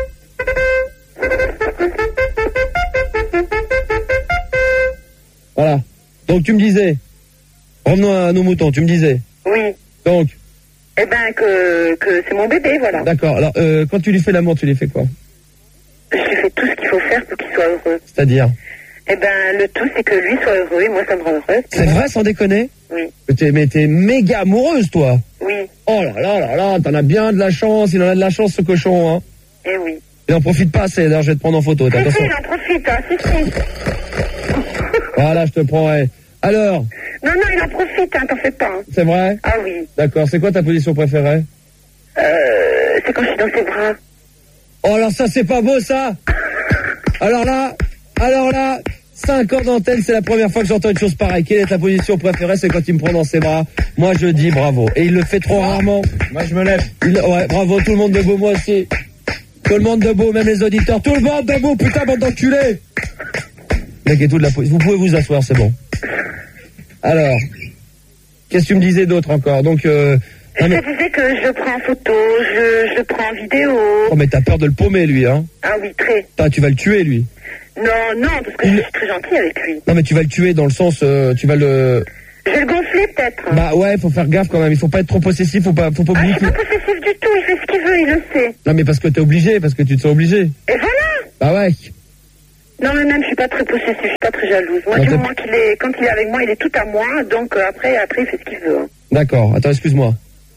Voilà. Donc tu me disais, revenons à nos moutons, tu me disais. Oui. Donc. Eh ben que c'est mon bébé, voilà. D'accord. Alors quand tu lui fais l'amour, tu lui fais quoi? Je lui fais tout ce qu'il faut faire pour qu'il soit heureux. C'est-à-dire? Eh ben le tout c'est que lui soit heureux et moi ça me rend heureuse. C'est vrai, sans déconner? Oui. Mais t'es méga amoureuse, toi. Oui. Oh là, t'en as bien de la chance, il en a de la chance ce cochon, hein. Eh oui. Il en profite pas assez, d'ailleurs je vais te prendre en photo. Si, il en profite, hein, si. Voilà, je te prendrai. Alors? Non, il en profite, hein, t'en fais pas. Hein. C'est vrai? Ah oui. D'accord, c'est quoi ta position préférée? C'est quand je suis dans ses bras. Oh, alors ça, c'est pas beau, ça? Alors là, 5 ans d'antenne, c'est la première fois que j'entends une chose pareille. Quelle est ta position préférée? C'est quand il me prend dans ses bras. Moi, je dis bravo. Et il le fait trop rarement. Moi, je me lève. Ouais, bravo, tout le monde debout, moi aussi. Tout le monde debout, même les auditeurs. Tout le monde debout, putain, bande d'enculés. Mec et tout de la position. Vous pouvez vous asseoir, c'est bon. Alors, qu'est-ce que tu me disais d'autre encore? Donc, je te disais que je le prends en photo, je le prends en vidéo. Oh, mais t'as peur de le paumer, lui, hein? Ah oui, très. Tu vas le tuer, lui. Non, parce que je suis très gentille avec lui. Non, mais tu vas le tuer dans le sens, tu vas le... Je vais le gonfler, peut-être. Bah ouais, faut faire gaffe quand même. Il faut pas être trop possessif, faut pas oublier. Je suis pas possessif du tout, il fait ce qu'il veut, il le sait. Non, mais parce que t'es obligé, parce que tu te sens obligé. Et voilà. Bah ouais. Non, mais même, je suis pas très possessive, je suis pas très jalouse. Moi, du moment quand il est avec moi, il est tout à moi, donc après, il fait ce qu'il veut. Hein. D'accord, attends, excuse-moi.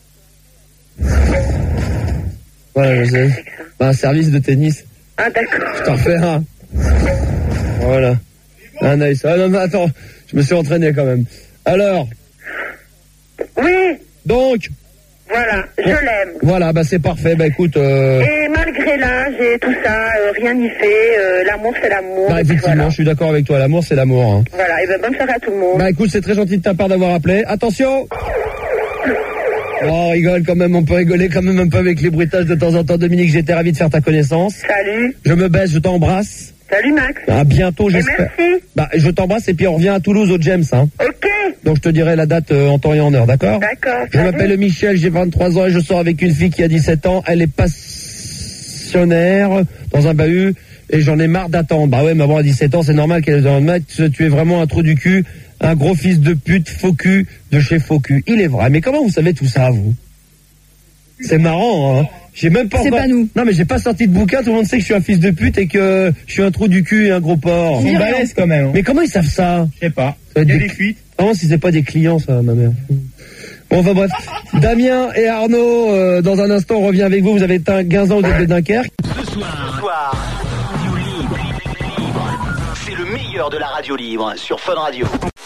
Voilà, je sais. Un service de tennis. Ah, d'accord. Je t'en refais un. Voilà. Un œil. Ah non, mais attends, je me suis entraîné quand même. Alors. Oui. Donc. Voilà, je l'aime. Voilà, bah c'est parfait, bah écoute... Et malgré l'âge et tout ça, rien n'y fait, l'amour c'est l'amour. Bah effectivement, voilà. Je suis d'accord avec toi, l'amour c'est l'amour. Hein. Voilà, et ben bonne soirée à tout le monde. Bah écoute, c'est très gentil de ta part d'avoir appelé. Attention. On rigole quand même, on peut rigoler quand même un peu avec les bruitages de temps en temps. Dominique, j'étais ravi de faire ta connaissance. Salut. Je me baisse, je t'embrasse. Salut Max. À bientôt, j'espère. Merci. Bah je t'embrasse et puis on revient à Toulouse au James. Hein. Ok. Donc je te dirai la date en temps et en heure, d'accord? D'accord. Je m'appelle Michel, j'ai 23 ans et je sors avec une fille qui a 17 ans. Elle est passionnaire dans un bahut et j'en ai marre d'attendre. Bah ouais, mais avant à 17 ans, c'est normal qu'elle est dans le match. Tu es vraiment un trou du cul, un gros fils de pute, faux cul de chez faux cul. Il est vrai. Mais comment vous savez tout ça, vous? C'est marrant, hein? J'ai même pas. C'est pas nous. Non, mais j'ai pas sorti de bouquin. Tout le monde sait que je suis un fils de pute et que je suis un trou du cul et un gros porc. C'est balèze quand même. Hein. Mais comment ils savent ça? Je sais pas. Il y a des fuites. Non, si c'est pas des clients, ça, ma mère. Bon, enfin bref. Damien et Arnaud, dans un instant, on revient avec vous. Vous avez un Guinzan au début de Dunkerque. Ce soir, Radio Libre. C'est le meilleur de la radio libre sur Fun Radio.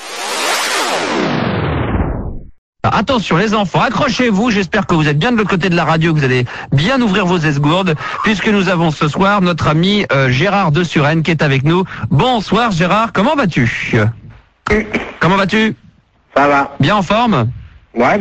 Attention les enfants, accrochez-vous, j'espère que vous êtes bien de l'autre côté de la radio, que vous allez bien ouvrir vos esgourdes, puisque nous avons ce soir notre ami Gérard de Suresnes qui est avec nous. Bonsoir Gérard, comment vas-tu? Comment vas-tu? Ça va. Bien en forme? Ouais,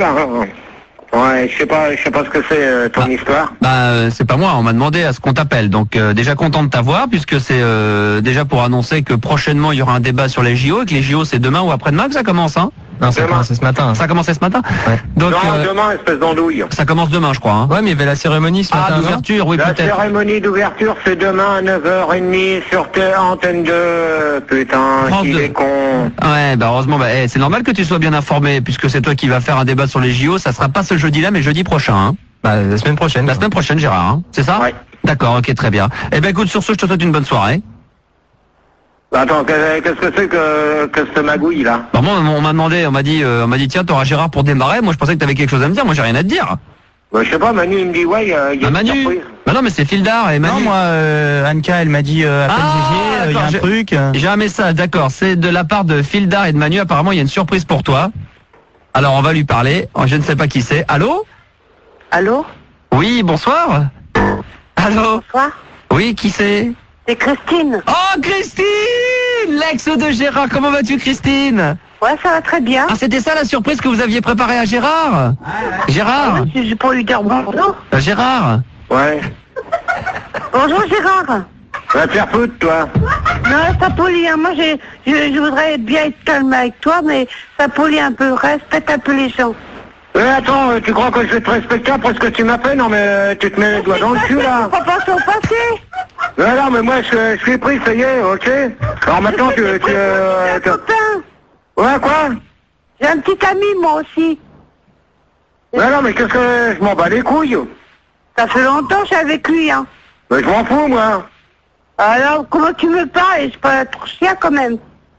ouais, je sais pas ce que c'est ton histoire. C'est pas moi, on m'a demandé à ce qu'on t'appelle, donc déjà content de t'avoir, puisque c'est déjà pour annoncer que prochainement il y aura un débat sur les JO, et que les JO c'est demain ou après-demain que ça commence, hein? Non, ça a commencé ce matin. Ça a commencé ce matin? Ouais. Donc, demain, espèce d'andouille. Ça commence demain, je crois. Hein. Ouais, mais il y avait la cérémonie ce matin. D'ouverture, oui, peut-être. La cérémonie d'ouverture, c'est demain à 9h30 sur Antenne 2. Putain, il est con. Ouais, heureusement, c'est normal que tu sois bien informé, puisque c'est toi qui vas faire un débat sur les JO. Ça sera pas ce jeudi-là, mais jeudi prochain. Hein. La semaine prochaine. La semaine prochaine, Gérard. Hein. C'est ça? Ouais. D'accord, ok, très bien. Eh ben, écoute, sur ce, je te souhaite une bonne soirée. Attends, qu'est-ce que c'est que cette magouille là? Moi, on m'a dit, tiens, t'auras Gérard pour démarrer. Moi, je pensais que t'avais quelque chose à me dire. Moi, j'ai rien à te dire. Je sais pas, Manu, il me dit, ouais, il y a une surprise. Non, mais c'est Fildar et Manu. Non, moi, Anka, elle m'a dit, appelle Gégé, il y a un truc. J'ai un message, d'accord. C'est de la part de Fildar et de Manu. Apparemment, il y a une surprise pour toi. Alors, on va lui parler. Je ne sais pas qui c'est. Allô? Allô? Oui, bonsoir. Allô? Bonsoir. Oui, qui c'est? C'est Christine. Oh, Christine! L'ex de Gérard. Comment vas-tu, Christine? Ouais, ça va très bien. Ah, c'était ça la surprise que vous aviez préparée à Gérard? Gérard? J'ai pas lui dire bonjour. Gérard? Ouais. Bonjour Gérard. Va te faire foutre, toi. Non, ça polie. Hein. Moi, je voudrais bien être calme avec toi, mais ça polie un peu. Respecte un peu les gens. Attends, tu crois que je vais te respecter après ce que tu m'as fait? Non, mais tu te mets les doigts dans le cul, là. Faut pas s'en passer. Non, mais moi, je suis pris, ça y est, ok. Alors maintenant, tu un copain. Ouais, quoi? J'ai un petit ami, moi aussi. Non, mais qu'est-ce que... Je m'en bats les couilles. Ça fait longtemps que je suis avec lui, hein. Mais je m'en fous, moi. Alors, comment tu me parles? Je suis pas trop chien, quand même.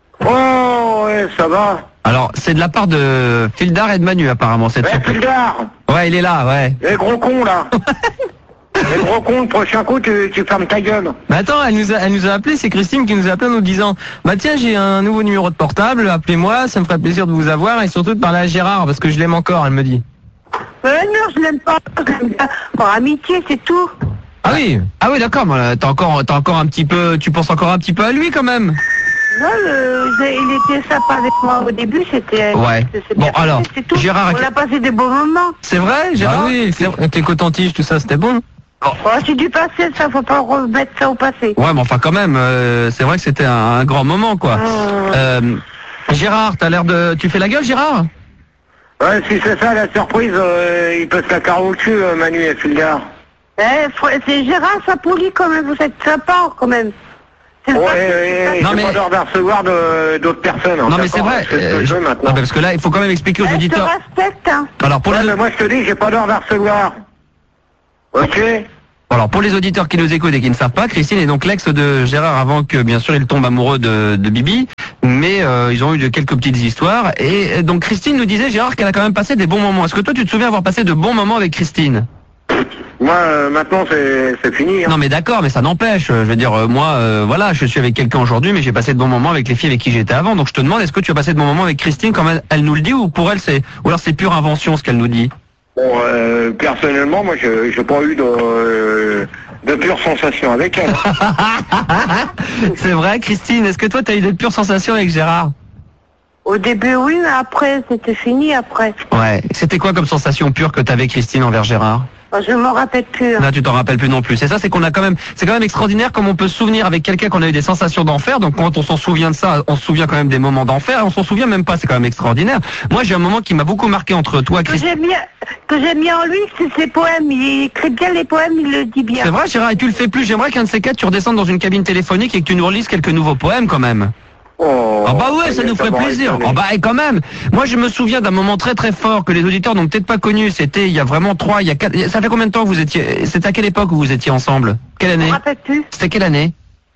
Oh, ouais, ça va. Alors, c'est de la part de Fildar et de Manu, apparemment, cette surprise. Fildar! Ouais, il est là, ouais. Les gros cons, là. Les gros cons, le prochain coup, tu fermes ta gueule. Mais attends, elle nous a appelé, c'est Christine qui nous a appelé en nous disant, tiens, j'ai un nouveau numéro de portable, appelez-moi, ça me ferait plaisir de vous avoir, et surtout de parler à Gérard, parce que je l'aime encore, elle me dit. Non, je l'aime pas, pour amitié, c'est tout. Ah oui, d'accord, t'as encore un petit peu, tu penses encore un petit peu à lui, quand même. Non, il était sympa avec moi au début, c'était... Ouais. Bon, alors, tout. Gérard... On a passé des bons moments. C'est vrai, Gérard? Ah oui, avec les cotons-tiges, tout ça, c'était bon. Oh, c'est du passé, ça, faut pas remettre ça au passé. Ouais, mais enfin, quand même, c'est vrai que c'était un grand moment, quoi. Gérard, t'as l'air de... Tu fais la gueule, Gérard? Ouais, si c'est ça la surprise, il peut se la carrer au cul, Manu et Fulgare. C'est Gérard Sapoli quand même, vous êtes sympa quand même. Ouais, non, j'ai mais... pas d'ordre à recevoir d'autres personnes. Non, mais c'est vrai. Non, parce que là, il faut quand même expliquer aux auditeurs. Je te respecte, hein. Alors, pour mais moi, je te dis, j'ai pas d'ordre à recevoir. Ok? Alors, pour les auditeurs qui nous écoutent et qui ne savent pas, Christine est donc l'ex de Gérard avant que, bien sûr, il tombe amoureux de Bibi. Mais ils ont eu quelques petites histoires. Et donc, Christine nous disait, Gérard, qu'elle a quand même passé des bons moments. Est-ce que toi, tu te souviens avoir passé de bons moments avec Christine? Moi, maintenant, c'est fini. Hein. Non, mais d'accord, mais ça n'empêche. Je veux dire, moi, voilà, je suis avec quelqu'un aujourd'hui, mais j'ai passé de bons moments avec les filles avec qui j'étais avant. Donc, je te demande, est-ce que tu as passé de bons moments avec Christine comme elle nous le dit, ou pour elle, ou alors c'est pure invention ce qu'elle nous dit? Bon, personnellement, moi, j'ai pas eu de pure sensation avec elle. C'est vrai, Christine, est-ce que toi, tu as eu de pures sensations avec Gérard? Au début, oui, mais après, c'était fini après. Ouais. C'était quoi comme sensation pure que t'avais, Christine, envers Gérard? Je m'en rappelle plus. Hein. Là, tu t'en rappelles plus non plus. C'est ça, c'est qu'on a quand même, c'est quand même extraordinaire comme on peut se souvenir avec quelqu'un qu'on a eu des sensations d'enfer. Donc, quand on s'en souvient de ça, on se souvient quand même des moments d'enfer. Et on s'en souvient même pas. C'est quand même extraordinaire. Moi, j'ai un moment qui m'a beaucoup marqué entre toi et Christine. Que j'aime bien en lui, c'est ses poèmes. Il écrit bien les poèmes, il le dit bien. C'est vrai, Gérard, et tu le fais plus. J'aimerais qu'un de ces quatre, tu redescendes dans une cabine téléphonique et que tu nous relises quelques nouveaux poèmes quand même. Oh, ah bah ouais, ça nous ferait plaisir. Ah bah et quand même. Moi je me souviens d'un moment très très fort que les auditeurs n'ont peut-être pas connu. C'était il y a vraiment 3, il y a 4. Ça fait combien de temps que vous étiez? C'était à quelle époque où vous étiez ensemble? Quelle année? Je me rappelle plus. C'était quelle année?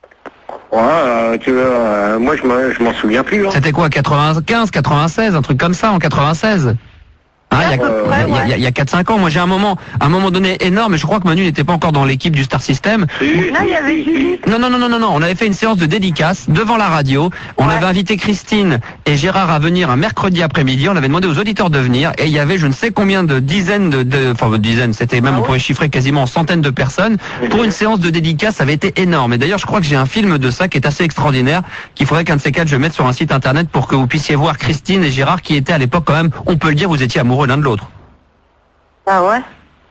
Ouais, moi je m'en souviens plus. Hein. C'était quoi, 95, 96, un truc comme ça en 96? Hein, il y a 4-5 ans, moi j'ai un moment donné énorme, et je crois que Manu n'était pas encore dans l'équipe du Star System. Là, il y avait Julie. Non, on avait fait une séance de dédicace devant la radio. On avait invité Christine et Gérard à venir un mercredi après-midi. On avait demandé aux auditeurs de venir, et il y avait je ne sais combien de dizaines c'était même, on pourrait chiffrer quasiment en centaines de personnes. Pour une séance de dédicace, ça avait été énorme. Et d'ailleurs, je crois que j'ai un film de ça qui est assez extraordinaire, qu'il faudrait qu'un de ces quatre je mette sur un site internet pour que vous puissiez voir Christine et Gérard qui étaient à l'époque quand même, on peut le dire, vous étiez amoureux l'un de l'autre. Ah ouais?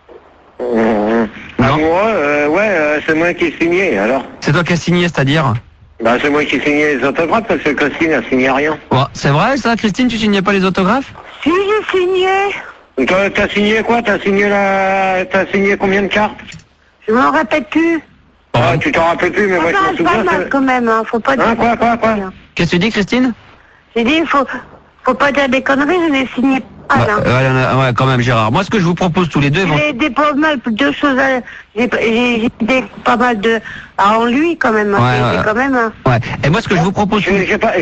Ouais, c'est moi qui ai signé, alors. C'est toi qui as signé, c'est-à-dire? Bah, c'est moi qui ai signé les autographes parce que Christine a signé rien. Ouais, c'est vrai ça, Christine, tu signais pas les autographes? Si, j'ai signé. T'as signé quoi? T'as signé combien de cartes? Je m'en rappelle plus. Ah, tu t'en rappelles plus, mais moi je m'en souviens. Pas mal quand même, hein. Faut pas dire. Quoi? Qu'est-ce que tu dis, Christine? J'ai dit, faut pas dire des conneries, je l'ai signé. Ouais, quand même, Gérard. Moi, ce que je vous propose tous les deux... J'ai pas mal de choses j'ai pas mal de... en lui, quand même. Ouais. Quand même. Ouais. Et moi, ce que je vous propose... J'ai pas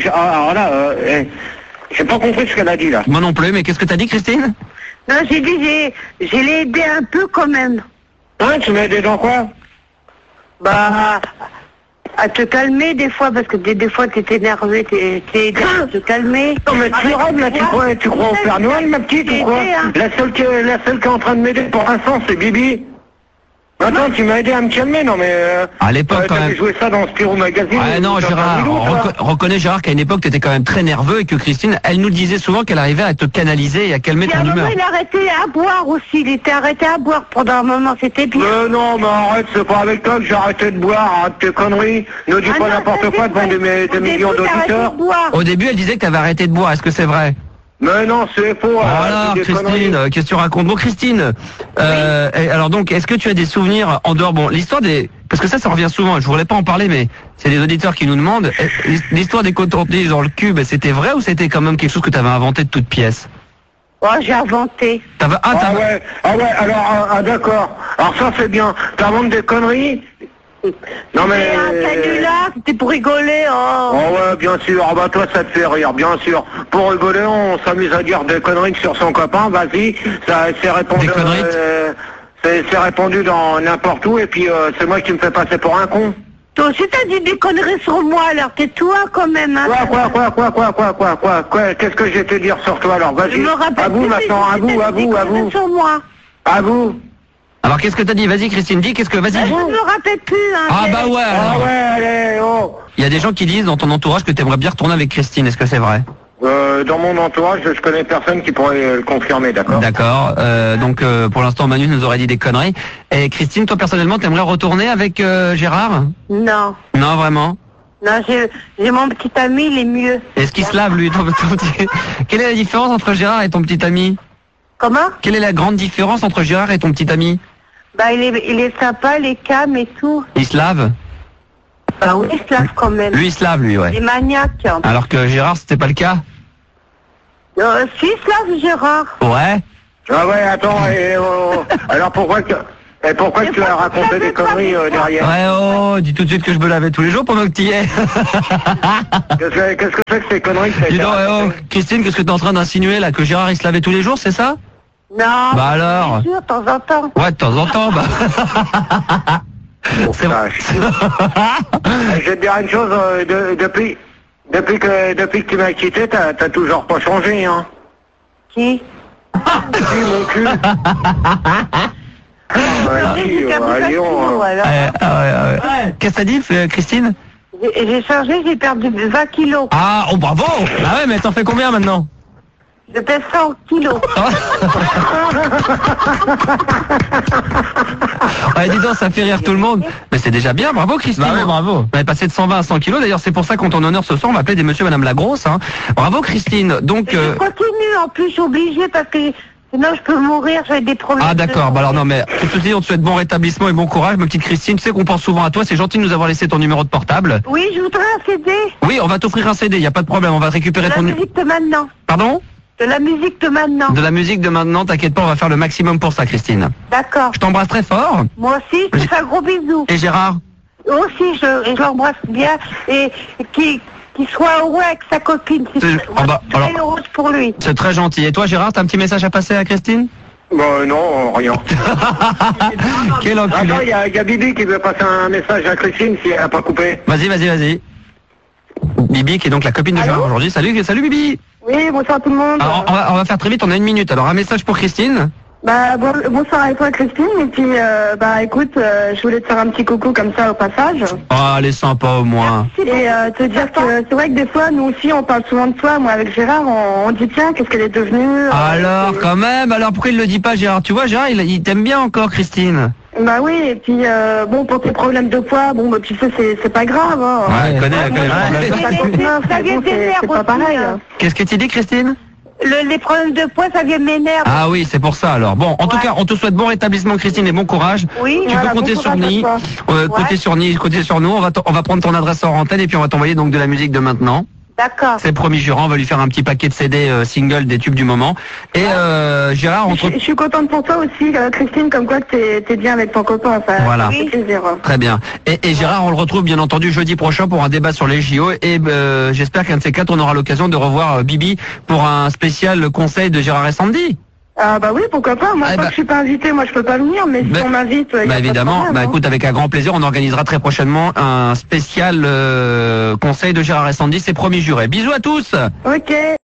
compris ce qu'elle a dit, là. Moi non plus, mais qu'est-ce que t'as dit, Christine? Non, j'ai dit, j'ai l'ai aidé un peu, quand même. Hein, tu m'as aidé dans quoi? Bah... à te calmer des fois, parce que des fois t'es énervé, t'es aidé à te calmer. Non mais tu rêves là, tu crois au Père Noël ma petite ou quoi? La seule qui est en train de m'aider pour l'instant c'est Bibi. Attends, tu m'as aidé à me calmer, non mais... à l'époque quand même... joué ça dans Spirou Magazine. Ouais, non, Gérard, reconnais Gérard qu'à une époque t'étais quand même très nerveux et que Christine, elle nous disait souvent qu'elle arrivait à te canaliser et à calmer ton humeur. Il a arrêté à boire aussi, il était arrêté à boire pendant un moment, c'était bien. Non, mais arrête, c'est pas avec toi que j'ai arrêté de boire, arrête tes conneries. Ne dis pas n'importe quoi devant des millions d'auditeurs. Au début, elle disait que t'avais arrêté de boire, est-ce que c'est vrai? Mais non, c'est faux. Voilà, Christine, qu'est-ce que tu racontes? Bon, Christine, alors donc, est-ce que tu as des souvenirs en dehors, bon, l'histoire des... Parce que ça revient souvent, je voulais pas en parler, mais c'est des auditeurs qui nous demandent, l'histoire des cotons-tiges dans le cube, c'était vrai ou c'était quand même quelque chose que tu avais inventé de toutes pièces? Oh, j'ai inventé. Ouais, alors, d'accord. Alors ça, c'est bien. T'inventes des conneries? Non mais... un canular, c'était pour rigoler, oh. Oh ouais, bien sûr, ah bah toi ça te fait rire, bien sûr. Pour rigoler, on s'amuse à dire des conneries sur son copain, vas-y, ça c'est répondu... C'est répondu dans n'importe où, et puis c'est moi qui me fais passer pour un con. Toi aussi t'as dit des conneries sur moi, alors tais-toi quand même, hein. Quoi, qu'est-ce que je vais te dire sur toi, alors, vas-y. Je me rappelle à vous maintenant, à vous. Sur moi. À vous. Alors qu'est-ce que t'as dit? Vas-y Christine, dis qu'est-ce que... Vas-y. Je me rappelle plus, hein. Ah bah ouais alors. Ah ouais, allez, oh. il y a des gens qui disent dans ton entourage que tu aimerais bien retourner avec Christine. Est-ce que c'est vrai? Dans mon entourage, je connais personne qui pourrait le confirmer, d'accord? D'accord. Donc pour l'instant, Manu nous aurait dit des conneries. Et Christine, toi personnellement, t'aimerais retourner avec Gérard? Non. Non, vraiment? Non, j'ai mon petit ami, il est mieux. Est-ce qu'il se lave, lui, ton petit... Quelle est la différence entre Gérard et ton petit ami? Comment? Quelle est la grande différence entre Gérard et ton petit ami? Bah, il est sympa, il est calme et tout. Il se lave? Bah oui, il se lave quand même. Lui, il se lave, lui, ouais. Il est maniaque. Alors que Gérard, c'était pas le cas? Si, il se lave, Gérard. Ouais. Ah ouais, attends, alors pourquoi tu as raconté des conneries derrière? Ouais, oh, dis tout de suite que je me lavais tous les jours pendant que t'y es. Qu'est-ce que c'est que ces conneries que Dis donc, oh, Christine, qu'est-ce que t'es en train d'insinuer là? Que Gérard, il se lavait tous les jours, c'est ça? Non. Bah alors? Bien sûr, de temps en temps. Ouais, de temps en temps, bah. C'est vrai. Je vais te dire une chose, depuis que tu m'as quitté, t'as toujours pas changé, hein. Qui? Mon cul. Qu'est-ce que t'as dit, Christine? J'ai changé, j'ai perdu 20 kilos. Ah, oh bravo! Ah ouais, mais t'en fais combien maintenant? Je pèse 100 kilos. Ouais, dis donc, ça fait rire tout le monde. Mais c'est déjà bien, bravo Christine. Bah ouais, bravo. On est passé de 120 à 100 kilos, d'ailleurs c'est pour ça qu'en ton honneur ce soir on va appeler des monsieur et madame la grosse. Hein. Bravo Christine. Donc, Je continue, en plus je suis obligée parce que sinon je peux mourir, j'ai des problèmes. Ah d'accord, bah alors non mais ceci on te souhaite bon rétablissement et bon courage ma petite Christine. Tu sais qu'on pense souvent à toi, c'est gentil de nous avoir laissé ton numéro de portable. Oui, je voudrais un CD. Oui, on va t'offrir un CD, y a pas de problème, on va récupérer De ton... la musique de maintenant. Pardon? De la musique de maintenant. De la musique de maintenant, t'inquiète pas, on va faire le maximum pour ça Christine. D'accord. Je t'embrasse très fort. Moi aussi, je te fais un gros bisou. Et Gérard? Aussi, je l'embrasse bien et qu'il soit heureux avec sa copine. C'est très heureux pour lui. C'est très gentil. Et toi Gérard, t'as un petit message à passer à Christine? Bon, non, rien. Quel enculé. Attends, il y a Bibi qui veut passer un message à Christine si elle n'a pas coupé. Vas-y. Bibi qui est donc la copine de Gérard aujourd'hui. Salut Bibi. Oui, bonsoir tout le monde. Alors, on va faire très vite, on a 1 minute. Alors un message pour Christine. Bah, bonsoir à toi Christine, et puis écoute, je voulais te faire un petit coucou comme ça au passage. Ah, elle est sympa au moins. Et te dire que c'est vrai que des fois, nous aussi, on parle souvent de toi. Moi, avec Gérard, on dit tiens, qu'est-ce qu'elle est devenue Alors, quand même, alors pourquoi il le dit pas Gérard? Tu vois, Gérard, il t'aime bien encore Christine. Bah oui, et puis pour tes problèmes de poids, tu sais, c'est pas grave. Hein. Ouais, elle connaît. C'est pas pareil. Qu'est-ce que tu dis Christine? Les problèmes de poids, ça vient m'énerver. Ah oui, c'est pour ça alors. Bon, en tout cas, on te souhaite bon rétablissement Christine et bon courage. Oui, tu peux compter sur nous. Compter sur nous. On va prendre ton adresse hors antenne et puis on va t'envoyer donc de la musique de maintenant. D'accord. C'est promis Gérard, on va lui faire un petit paquet de CD single des tubes du moment. Et Gérard, je suis contente pour toi aussi, Christine, comme quoi que t'es bien avec ton copain. Ça voilà. fait plaisir. Très bien. Et Gérard, on le retrouve bien entendu jeudi prochain pour un débat sur les JO. Et j'espère qu'un de ces quatre, on aura l'occasion de revoir Bibi pour un spécial conseil de Gérard et Sandy. Ah bah oui, pourquoi pas. Moi, je suis pas invitée, moi je peux pas venir, mais si on m'invite, évidemment. Écoute, avec un grand plaisir, on organisera très prochainement un spécial conseil de Gérard et Sandy, c'est promis juré. Bisous à tous. Ok.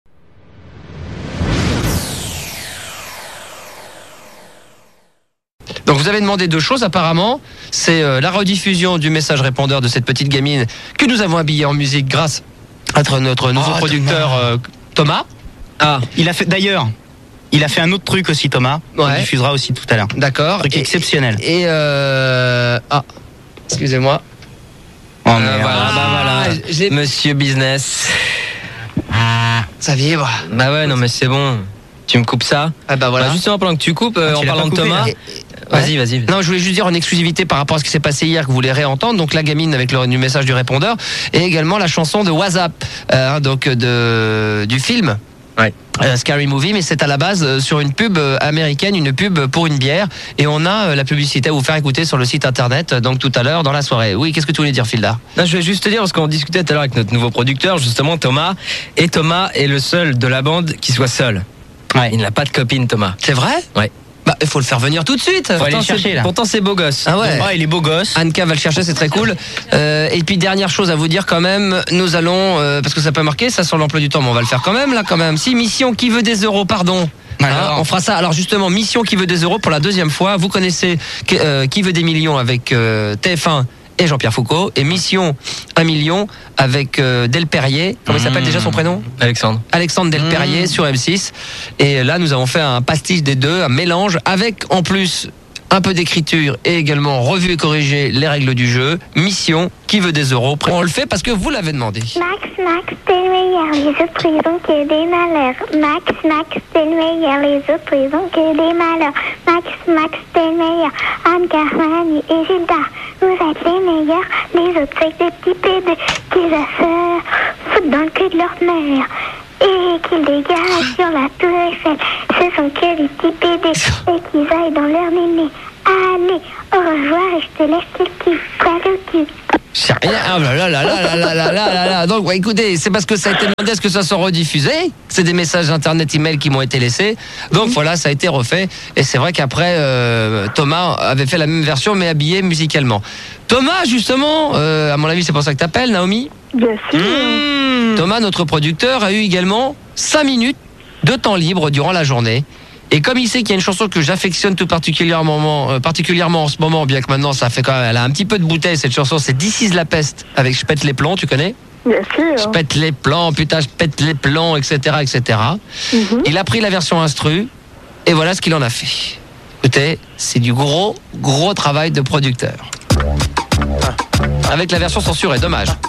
Donc vous avez demandé 2 choses apparemment, c'est la rediffusion du message répondeur de cette petite gamine que nous avons habillée en musique grâce à notre nouveau producteur Thomas. Ah, il a fait un autre truc aussi, Thomas. On diffusera aussi tout à l'heure. D'accord. Un truc exceptionnel. Et excusez-moi. Oh voilà. Monsieur Business. Ça vibre. Bah ouais, non mais c'est bon. Tu me coupes ça. Ah bah voilà. Justement, pendant que tu coupes, en parlant de Thomas. Vas-y. Non, je voulais juste dire en exclusivité par rapport à ce qui s'est passé hier que vous voulez réentendre. Donc la gamine avec le message du répondeur et également la chanson de WhatsApp, du film. Ouais. Scary Movie, mais c'est à la base sur une pub américaine, une pub pour une bière, et on a la publicité à vous faire écouter sur le site internet, donc tout à l'heure dans la soirée. Oui, qu'est-ce que tu voulais dire, Filda? Non, je voulais juste te dire, parce qu'on discutait tout à l'heure avec notre nouveau producteur, justement Thomas, et Thomas est le seul de la bande qui soit seul. Ouais. Il n'a pas de copine, Thomas. C'est vrai? Ouais. Bah, il faut le faire venir tout de suite. Faut aller le chercher, là. Pourtant, c'est beau gosse. Ah ouais. Il est beau gosse. Anka va le chercher, c'est très cool. Et puis, dernière chose à vous dire quand même, nous allons, parce que ça peut marquer ça sur l'emploi du temps, mais on va le faire quand même. Si, mission qui veut des euros, pardon. On fera ça. Alors justement, mission qui veut des euros pour la 2e fois. Vous connaissez qui veut des millions avec TF1 et Jean-Pierre Foucault. Et Mission 1 million avec Delperrier. Comment il s'appelle déjà son prénom ? Alexandre Delperrier sur M6. Et là, nous avons fait un pastiche des deux, un mélange avec en plus un peu d'écriture et également revu et corrigé les règles du jeu. Mission, qui veut des euros ? On le fait parce que vous l'avez demandé. Max, t'es le meilleur, les autres ils ont que des malheurs. Max, t'es le meilleur, les autres ils ont que des malheurs. Max, t'es le meilleur, Anne, Carmani et Gilda, vous êtes les meilleurs. Les autres c'est que des petits pédés qui se foutent dans le cul de leur mère. Et qu'ils dégagent sur la tour Eiffel. Ce sont que des petits pédés et qu'ils aillent dans leur mémé. Allez, au revoir et je te laisse le cul. Salut le cul. C'est rien. Ah là. Donc, ouais, écoutez, c'est parce que ça a été demandé à ce que ça soit rediffusé. C'est des messages internet, email qui m'ont été laissés. Donc voilà, ça a été refait. Et c'est vrai qu'après, Thomas avait fait la même version, mais habillé musicalement. Thomas, justement, à mon avis, c'est pour ça que t'appelles, Naomi ? Bien sûr. Thomas, notre producteur, a eu également 5 minutes de temps libre durant la journée. Et comme il sait qu'il y a une chanson que j'affectionne tout particulièrement en ce moment, bien que maintenant ça fait quand même, elle a un petit peu de bouteille cette chanson, c'est This is la peste avec Je pète les plombs, tu connais ? Bien sûr. Je pète les plombs, putain, je pète les plombs, etc., etc. Il a pris la version instru et voilà ce qu'il en a fait. Écoutez, c'est du gros travail de producteur. Avec la version censurée, dommage.